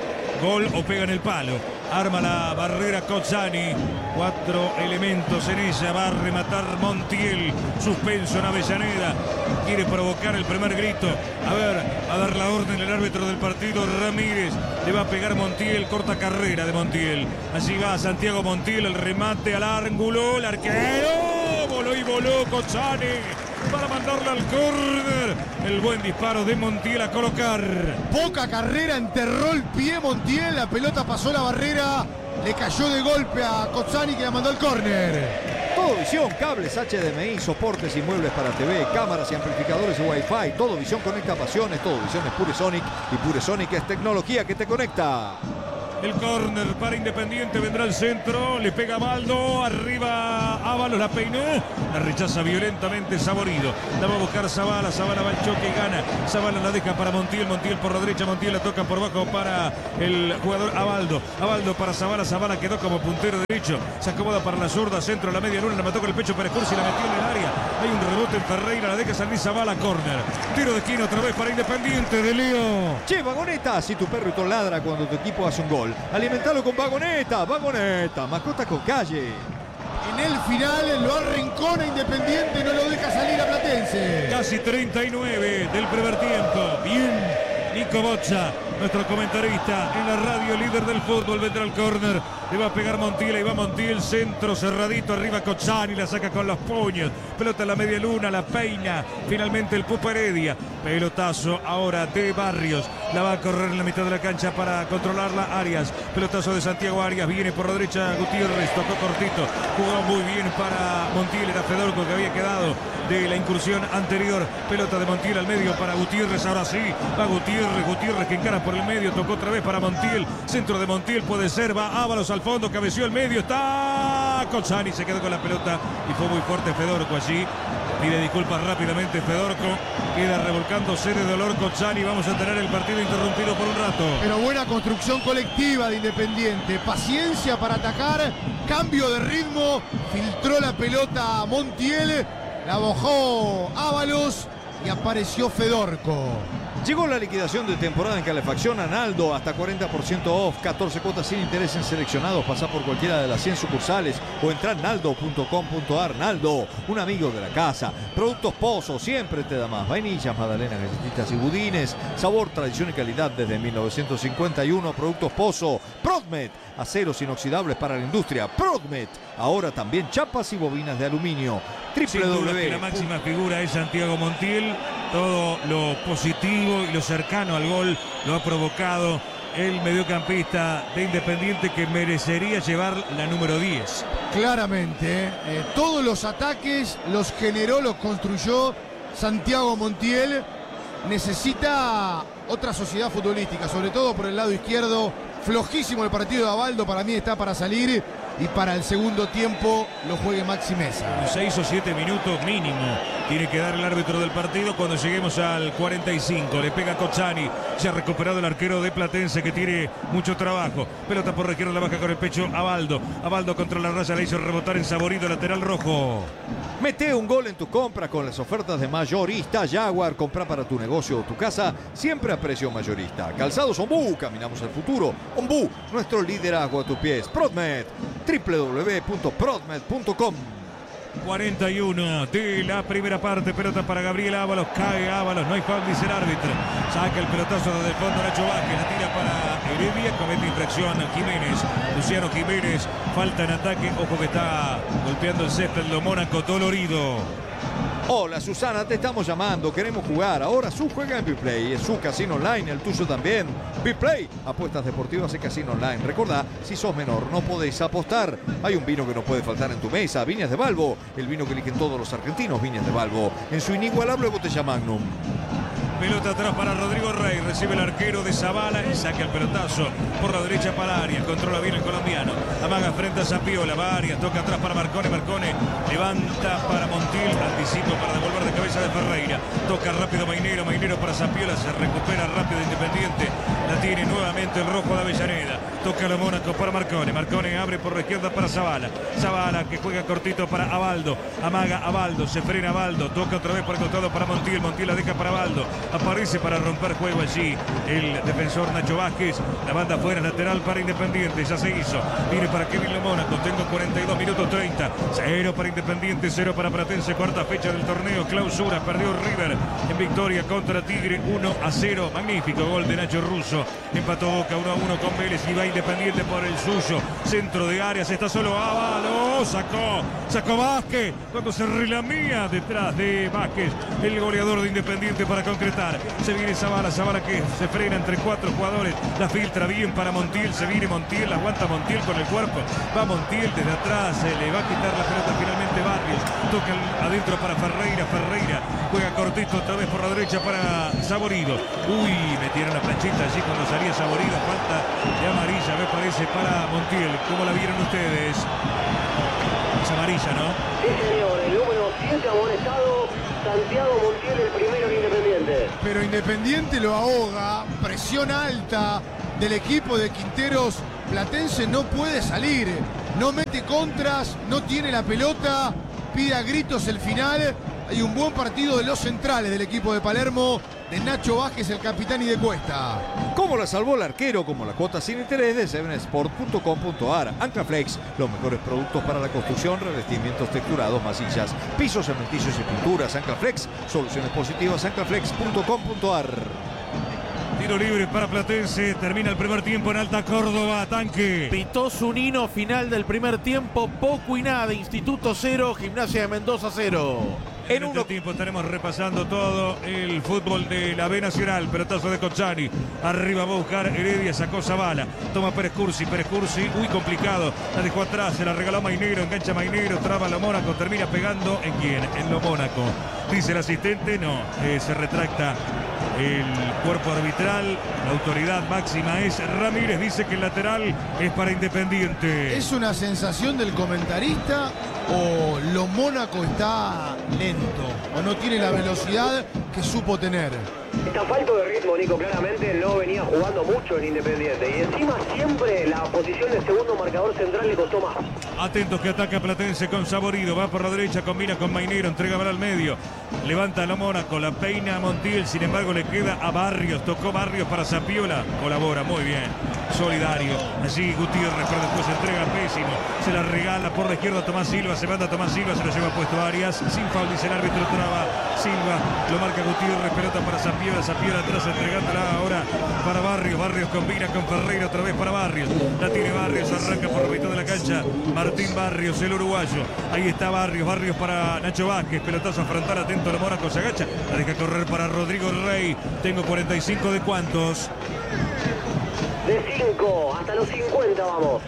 gol o pega en el palo. Arma la barrera Cozzani. Cuatro elementos en ella. Va a rematar Montiel. Suspenso en Avellaneda. Quiere provocar el primer grito. A ver, va a dar la orden el árbitro del partido, Ramírez. Le va a pegar Montiel. Corta carrera de Montiel. Allí va Santiago Montiel. El remate al ángulo. El arquero. Voló y voló Cozzani para mandarla al córner. El buen disparo de Montiel a colocar. Poca carrera, enterró el pie Montiel. La pelota pasó la barrera. Le cayó de golpe a Cozzani, que la mandó al córner. Todo Visión, cables H D M I, soportes y muebles para T V, cámaras y amplificadores y Wi-Fi. Todo Visión conecta pasiones. Todo Visión es Pure Sonic y Pure Sonic es tecnología que te conecta. El córner para Independiente, vendrá al centro, le pega Baldo, arriba Ábalos, la peinó, la rechaza violentamente Saborido, la va a buscar Zavala, Zavala va al choque y gana, Zavala la deja para Montiel, Montiel por la derecha, Montiel la toca por bajo para el jugador Abaldo, Abaldo para Zavala, Zavala quedó como puntero derecho, se acomoda para la zurda, centro, la media luna, la mató con el pecho para Cursi, la metió en el área, hay un rebote en Ferreira, la deja salir Zavala, córner, tiro de esquina otra vez para Independiente de Leo. Che, Vagoneta, si tu perrito ladra cuando tu equipo hace un gol, alimentalo con Vagoneta, Vagoneta, mascota con calle. En el final lo arrancona Independiente, no lo deja salir a Platense. Casi treinta y nueve del primer tiempo. Bien, Nico Boccia, nuestro comentarista en la radio, líder del fútbol, vendrá al córner. Le va a pegar Montiel, ahí va Montiel, centro cerradito, arriba Cozzani, la saca con los puños. Pelota en la media luna, la peina. Finalmente el Pupa Heredia. Pelotazo ahora de Barrios. La va a correr en la mitad de la cancha para controlarla Arias. Pelotazo de Santiago Arias, viene por la derecha Gutiérrez, tocó cortito. Jugó muy bien para Montiel, era Fedorco que había quedado de la incursión anterior. Pelota de Montiel al medio para Gutiérrez, ahora sí. Va Gutiérrez, Gutiérrez que encara por el medio, tocó otra vez para Montiel. Centro de Montiel puede ser, va Ábalos al fondo, cabeció el medio, está Cozzani, se quedó con la pelota y fue muy fuerte Fedorco allí. Pide disculpas rápidamente Fedorco, queda revolcándose de dolor Cozzani. Vamos a tener el partido interrumpido por un rato. Pero buena construcción colectiva de Independiente, paciencia para atacar, cambio de ritmo, filtró la pelota a Montiel, la bajó Ábalos y apareció Fedorco. Llegó la liquidación de temporada en calefacción Naldo, hasta cuarenta por ciento off, catorce cuotas sin interés en seleccionados. Pasá por cualquiera de las cien sucursales o entrá en naldo punto com punto ar. Naldo, un amigo de la casa. Productos Pozo, siempre te da más. Vainillas, magdalenas, galletitas y budines. Sabor, tradición y calidad desde mil novecientos cincuenta y uno. Productos Pozo. Prodmet, aceros inoxidables para la industria. Prodmet, ahora también chapas y bobinas de aluminio. Sin duda que la máxima figura es Santiago Montiel. Todo lo positivo y lo cercano al gol lo ha provocado el mediocampista de Independiente, que merecería llevar la número diez. Claramente, eh, todos los ataques los generó, los construyó Santiago Montiel. Necesita otra sociedad futbolística, sobre todo por el lado izquierdo. Flojísimo el partido de Abaldo, para mí está para salir y para el segundo tiempo lo juegue Maxi Mesa. seis o siete minutos mínimo tiene que dar el árbitro del partido cuando lleguemos al cuarenta y cinco. Le pega Cozzani, se ha recuperado el arquero de Platense, que tiene mucho trabajo. Pelota por la izquierda, la baja con el pecho Abaldo. Abaldo contra la raya, la hizo rebotar en Saborido, lateral rojo. Mete un gol en tu compra con las ofertas de Mayorista Jaguar. Compra para tu negocio o tu casa, siempre a precio mayorista. Calzados Ombú, caminamos al futuro. Ombú, nuestro liderazgo a tus pies. Prodmet, doble u doble u doble u punto prodmet punto com. cuarenta y uno de la primera parte. Pelota para Gabriel Ábalos, cae Ábalos, no hay foul, dice el árbitro. Saca el pelotazo desde el fondo, Nacho Vázquez, la tira para Heredia, comete infracción Jiménez, Luciano Jiménez, falta en ataque, ojo que está golpeando el césped de Mónaco, dolorido. Hola Susana, te estamos llamando, queremos jugar. Ahora su juega en Biplay, es su casino online, el tuyo también. Biplay, apuestas deportivas y casino online. Recordá, si sos menor no podéis apostar. Hay un vino que no puede faltar en tu mesa, Viñas de Balbo, el vino que eligen todos los argentinos, Viñas de Balbo, en su inigualable botella Magnum. Pelota atrás para Rodrigo Rey, recibe el arquero de Zavala y saca el pelotazo por la derecha para Arias, controla bien el colombiano, amaga frente a Zapiola, va Arias, toca atrás para Marcone, Marcone levanta para Montiel, anticipo para devolver de cabeza de Ferreira, toca rápido Mainero, Mainero para Zapiola, se recupera rápido Independiente, la tiene nuevamente el rojo de Avellaneda, Toca la Mónaco para Marcone. Marcone abre por la izquierda para Zavala. Zavala que juega cortito para Abaldo. Amaga Abaldo. Se frena Abaldo. Toca otra vez por el costado para Montiel. Montiel la deja para Abaldo. Aparece para romper juego allí el defensor Nacho Vázquez. La banda fuera lateral para Independiente. Ya se hizo. Viene para Kevin la Mónaco. Tengo cuarenta y dos minutos treinta. Cero para Independiente. Cero para Platense. Cuarta fecha del torneo. Clausura. Perdió River en victoria contra Tigre. uno a cero. Magnífico gol de Nacho Russo. Empató Boca uno a uno con Vélez y va Independiente por el suyo. Centro de áreas. Está solo Ábalo. Sacó. Sacó Vázquez. Cuando se relamía detrás de Vázquez. El goleador de Independiente para concretar. Se viene Zavala. Zavala que se frena entre cuatro jugadores. La filtra bien para Montiel. Se viene Montiel. Aguanta Montiel con el cuerpo. Va Montiel desde atrás. Se le va a quitar la pelota finalmente Barrios. Toca adentro para Ferreira. Ferreira juega cortito otra vez por la derecha para Saborido. Uy, metieron la planchita allí cuando salía Saborido. Falta de amarilla, me parece, para Montiel. ¿Cómo la vieron ustedes? Es amarilla, ¿no? Sí, señor. El número siete amonestado. Santiago Montiel, el primero en Independiente. Pero Independiente lo ahoga. Presión alta del equipo de Quinteros. Platense no puede salir. No mete contras. No tiene la pelota. Pide a gritos el final. Hay un buen partido de los centrales del equipo de Palermo, de Nacho Vázquez, el capitán, y de Cuesta. Como la salvó el arquero, como la cuota sin interés de seven sport punto com punto a r. Anclaflex, los mejores productos para la construcción, revestimientos texturados, masillas, pisos, cementicios y pinturas. Anclaflex, soluciones positivas, anclaflex punto com punto a r. Tiro libre para Platense. Termina el primer tiempo en Alta Córdoba. Tanque. Pitó Zunino, final del primer tiempo. Poco y nada. Instituto cero, Gimnasia de Mendoza cero. En un tiempo estaremos repasando todo el fútbol de la B Nacional. Pelotazo de Cochani. Arriba va a buscar Heredia. Sacó Zavala. Toma Pérez Cursi. Pérez Cursi. Uy, complicado. La dejó atrás. Se la regaló Mainero. Engancha Mainero. Traba Lo Mónaco. Termina pegando. ¿En quién? En Lo Mónaco. Dice el asistente. No. Eh, se retracta el cuerpo arbitral. La autoridad máxima es Ramírez. Dice que el lateral es para Independiente. ¿Es una sensación del comentarista o Lo Mónaco está lento o no tiene la velocidad que supo tener? Está falto de ritmo, Nico, claramente no venía jugando mucho en Independiente. Y encima siempre la posición de segundo marcador central le costó más. Atentos que ataca Platense con Saborido. Va por la derecha, combina con Mainero, entrega para el medio. Levanta a Lo Mónaco, la peina a Montiel. Sin embargo, le queda a Barrios. Tocó Barrios para Zapiola. Colabora muy bien. Solidario. Allí Gutiérrez, pero después entrega pésimo. Se la regala por la izquierda a Tomás Silva. Se manda a Tomás Silva, se lo lleva puesto a Arias. Sin foul, dice el árbitro. Traba Silva. Lo marca Gutiérrez. Pelota para Zapiola. Zapiola atrás entregándola ahora para Barrios. Barrios combina con Ferreira otra vez para Barrios. La tiene Barrios. Arranca por la mitad de la cancha. Martín Barrios, el uruguayo. Ahí está Barrios. Barrios para Nacho Vázquez. Pelotazo a frontal. Atento, Lo Mónaco se agacha. La deja correr para Rodrigo Rey. Tengo cuarenta y cinco de cuántos. De cinco hasta los cincuenta vamos.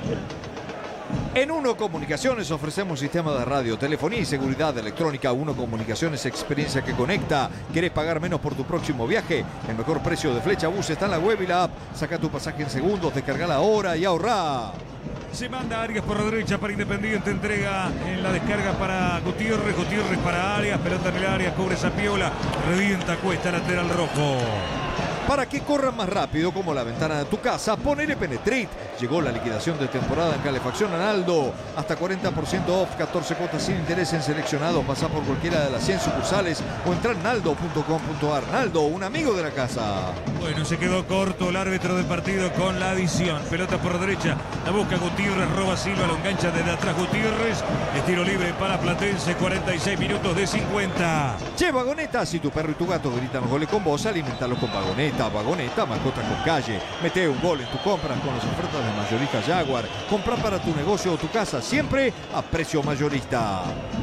En Uno Comunicaciones ofrecemos sistemas de radio, telefonía y seguridad electrónica. Uno Comunicaciones, experiencia que conecta. ¿Querés pagar menos por tu próximo viaje? El mejor precio de Flecha Bus está en la web y la app. Saca tu pasaje en segundos, descargala ahora y ahorrá. Se manda Arias por la derecha para Independiente. Entrega en la descarga para Gutiérrez. Gutiérrez para Arias. Pelota en el área. Cubre Zapiola. Revienta Cuesta, lateral rojo. Para que corran más rápido como la ventana de tu casa, ponele Penetrate. Llegó la liquidación de temporada en calefacción Analdo. Hasta cuarenta por ciento off, catorce cuotas sin interés en seleccionados. Pasá por cualquiera de las cien sucursales o entra en naldo punto com punto a r. Naldo, un amigo de la casa. Bueno, se quedó corto el árbitro del partido con la adición. Pelota por derecha, la busca Gutiérrez, roba Silva, lo engancha desde atrás Gutiérrez. Es tiro libre para Platense, cuarenta y seis minutos de cincuenta. Che, Vagoneta, si tu perro y tu gato gritan los goles con vos, alimentalo con Vagoneta. Vagoneta, mascotas con calle. Mete un gol en tu compra con las ofertas de mayorista Jaguar. Compra para tu negocio o tu casa, siempre a precio mayorista.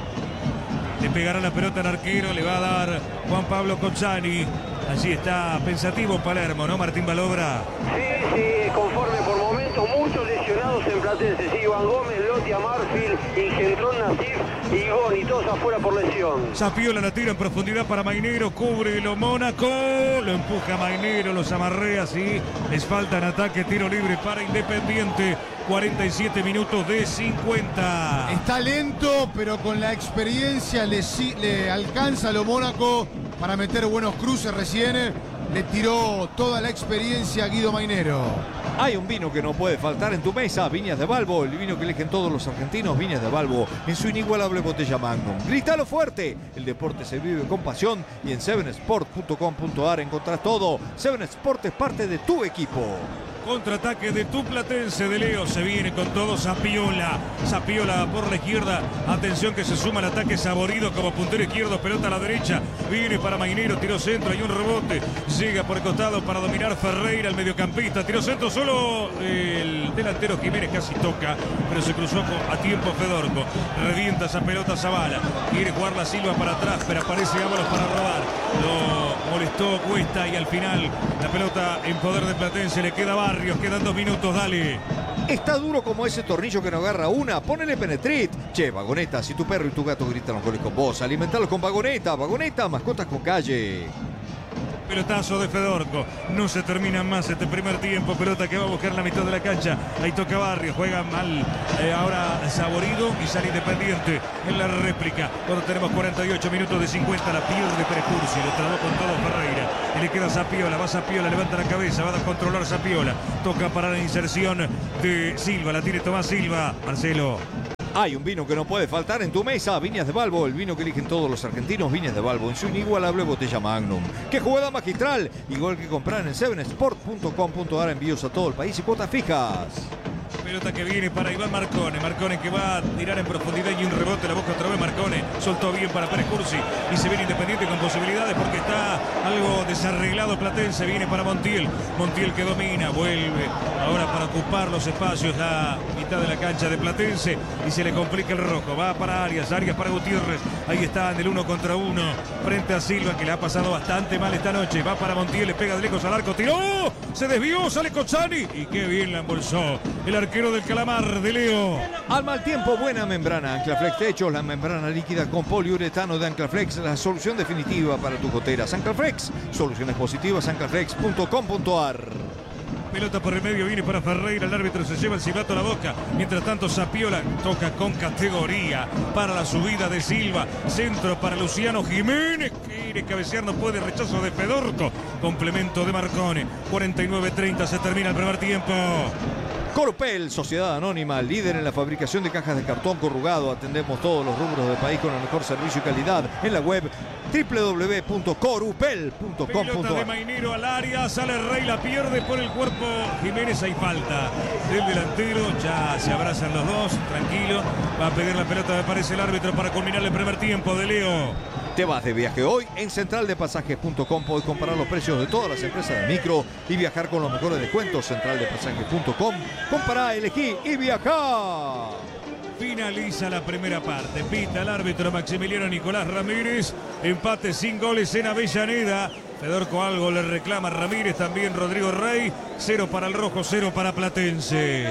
Le pegará la pelota al arquero, le va a dar Juan Pablo Cochani. Allí está pensativo Palermo, ¿no, Martín Balobra? Sí, sí, conforme por momentos, muchos lesionados en Platense. Sí, Iván Gómez, Lotia Marfil, Ingentrón Nasif y Goni, todos afuera por lesión. Zapiola la tira en profundidad para Mainero, cubre Lo Mónaco, lo empuja Mainero, los amarrea así. Les falta en ataque, tiro libre para Independiente. cuarenta y siete minutos de cincuenta. Está lento, pero con la experiencia le, le alcanza a Lo Mónaco para meter buenos cruces recién. Le tiró toda la experiencia a Guido Mainero. Hay un vino que no puede faltar en tu mesa, Viñas de Balbo, el vino que eligen todos los argentinos, Viñas de Balbo, en su inigualable botella Magnum. Grítalo fuerte, el deporte se vive con pasión y en seven sport punto com punto a r encontrás todo. Seven Sport es parte de tu equipo. Contraataque de tu Platense de Leo, se viene con todo Zapiola, Zapiola por la izquierda, atención que se suma al ataque Saborido como puntero izquierdo, pelota a la derecha, viene para Mainero, tiró centro, hay un rebote, llega por el costado para dominar Ferreira, el mediocampista, tiró centro solo, el delantero Jiménez casi toca, pero se cruzó a tiempo Fedorco, revienta esa pelota Zavala, quiere jugar la Silva para atrás, pero aparece Ábalos para robar, lo molestó Cuesta y al final la pelota en poder de Platense, le queda Barrios. Quedan dos minutos, dale. Está duro como ese tornillo que no agarra una. Ponele Penetrit. Che, Vagoneta, si tu perro y tu gato gritan los goles con vos, alimentalos con Vagoneta. Vagoneta, mascotas con calle. Pelotazo de Fedorco, no se termina más este primer tiempo, pelota que va a buscar la mitad de la cancha, ahí toca Barrios, juega mal, eh, ahora Saborido y sale Independiente en la réplica, cuando tenemos cuarenta y ocho minutos de cincuenta, la pierde Precursi, lo trabó con todo Ferreira, y le queda Zapiola, va Zapiola, levanta la cabeza, va a controlar Zapiola, toca para la inserción de Silva, la tiene Tomás Silva, Marcelo. Hay un vino que no puede faltar en tu mesa, Viñas de Balbo, el vino que eligen todos los argentinos, Viñas de Balbo, en su inigualable botella Magnum. ¡Qué jugada magistral! Igual que comprar en seven sport punto com punto a r, envíos a todo el país y cuotas fijas. Pelota que viene para Iván Marcone, Marcone que va a tirar en profundidad y un rebote, la busca otra vez Marcone, soltó bien para Pérez Cursi y se viene Independiente con posibilidades porque está algo desarreglado Platense, viene para Montiel, Montiel que domina, vuelve ahora para ocupar los espacios, la mitad de la cancha de Platense y se le complica el rojo, va para Arias, Arias para Gutiérrez, ahí está en el uno contra uno, frente a Silva que le ha pasado bastante mal esta noche, va para Montiel, le pega de lejos al arco, tiró, se desvió, sale Cozzani y qué bien la embolsó el arquero del Calamar de Leo. Al mal tiempo, buena membrana. Anclaflex Techos, la membrana líquida con poliuretano de Anclaflex, la solución definitiva para tus goteras. Anclaflex, soluciones positivas, anclaflex punto com punto a r. Pelota por el medio, viene para Ferreira, el árbitro se lleva el silbato a la boca. Mientras tanto, Zapiola toca con categoría para la subida de Silva. Centro para Luciano Jiménez, quiere cabecear, no puede, rechazo de Fedorco. Complemento de Marcone. cuarenta y nueve treinta, se termina el primer tiempo. Corupel, sociedad anónima, líder en la fabricación de cajas de cartón corrugado. Atendemos todos los rubros del país con el mejor servicio y calidad. En la web doble u doble u doble u punto corupel punto com punto a r. Pelota de Mainero al área, sale Rey, la pierde por el cuerpo Jiménez, hay falta del delantero, ya se abrazan los dos, tranquilo, va a pedir la pelota, me parece el árbitro para culminar el primer tiempo de Leo. Te vas de viaje hoy en central de pasajes punto com. Podés comparar los precios de todas las empresas de micro y viajar con los mejores descuentos. central de pasajes punto com. Compará, elegí y viajá. Finaliza la primera parte. Pita el árbitro Maximiliano Nicolás Ramírez. Empate sin goles en Avellaneda. Fedorco algo le reclama a Ramírez. También Rodrigo Rey. Cero para el rojo, cero para Platense.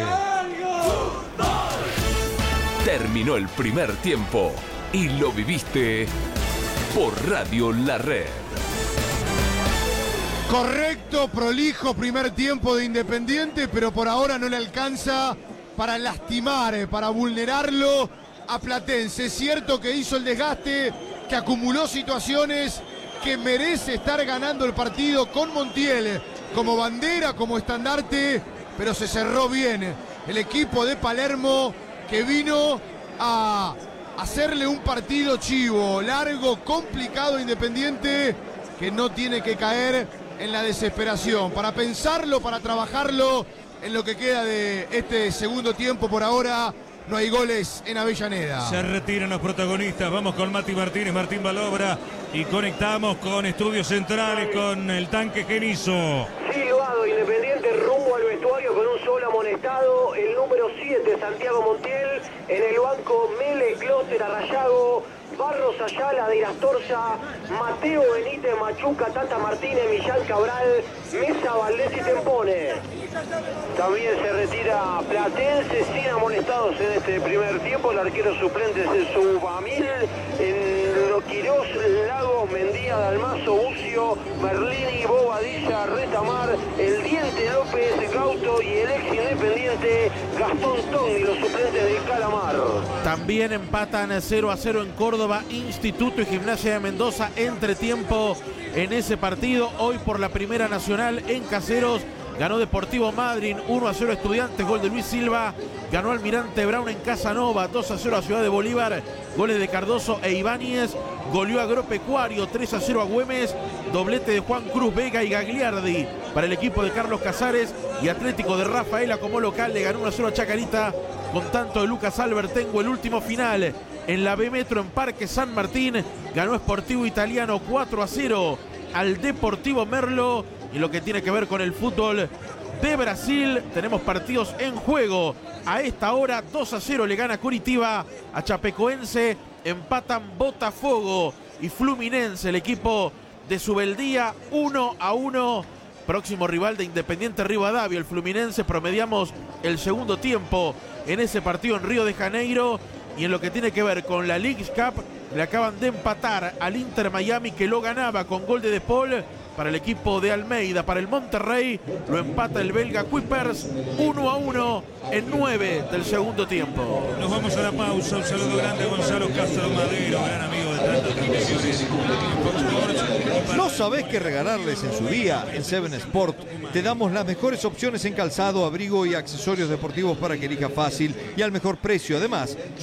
Terminó el primer tiempo y lo viviste por Radio La Red. Correcto, prolijo primer tiempo de Independiente, pero por ahora no le alcanza para lastimar, eh, para vulnerarlo a Platense. Es cierto que hizo el desgaste, que acumuló situaciones, que merece estar ganando el partido con Montiel como bandera, como estandarte, pero se cerró bien el equipo de Palermo, que vino a hacerle un partido chivo, largo, complicado, Independiente, que no tiene que caer en la desesperación. Para pensarlo, para trabajarlo en lo que queda de este segundo tiempo, por ahora no hay goles en Avellaneda. Se retiran los protagonistas, vamos con Mati Martínez, Martín Balobra y conectamos con Estudios Centrales, con el tanque Genizo. Silbado, Independiente rumbo al vestuario con un solo amonestado, el número siete, Santiago Montiel, en el banco Mele, Clóster, Arrayago, Barros Ayala, de Irastorza, Mateo Benítez, Machuca, Tata Martínez, Millán Cabral, Mesa, Valdés y Tempone. También se retira Platense sin amonestados en este primer tiempo. El arquero suplente es el Subamil, en lo Quirós, Lagos, Mendía, Dalmazo, Bucio, Merlini, Bobadilla, Retamar, el Diente López, Gauto y el ex Independiente Gastón Togni, los suplentes del Calamar. También empatan cero a cero en Córdoba, Instituto y Gimnasia de Mendoza, entre tiempo en ese partido. Hoy por la Primera Nacional en Caseros, ganó Deportivo Madryn, uno a cero Estudiantes, gol de Luis Silva, ganó Almirante Brown en Casanova, dos a cero a Ciudad de Bolívar, goles de Cardoso e Ibáñez, goleó Agropecuario, tres a cero a Güemes, doblete de Juan Cruz Vega y Gagliardi para el equipo de Carlos Casares, y Atlético de Rafaela como local le ganó uno a cero a Chacarita con tanto de Lucas Albertengo. El último final en la B Metro en Parque San Martín, ganó Sportivo Italiano cuatro a cero al Deportivo Merlo. Y lo que tiene que ver con el fútbol de Brasil, tenemos partidos en juego. A esta hora dos a cero le gana Curitiba a Chapecoense, empatan Botafogo y Fluminense, el equipo de Subeldía, uno a uno. Próximo rival de Independiente Rivadavia, el Fluminense. Promediamos el segundo tiempo en ese partido en Río de Janeiro. Y en lo que tiene que ver con la Leagues Cup, le acaban de empatar al Inter Miami, que lo ganaba con gol de De Paul. Para el equipo de Almeida, para el Monterrey, lo empata el belga Kuipers, uno a uno en nueve del segundo tiempo. Nos vamos a la pausa. Un saludo grande a Gonzalo Castro Madero, gran amigo de tantas transmisiones. ¿No sabés qué regalarles en su día? En Seven Sport te damos las mejores opciones en calzado, abrigo y accesorios deportivos para que elijas fácil y al mejor precio. Además,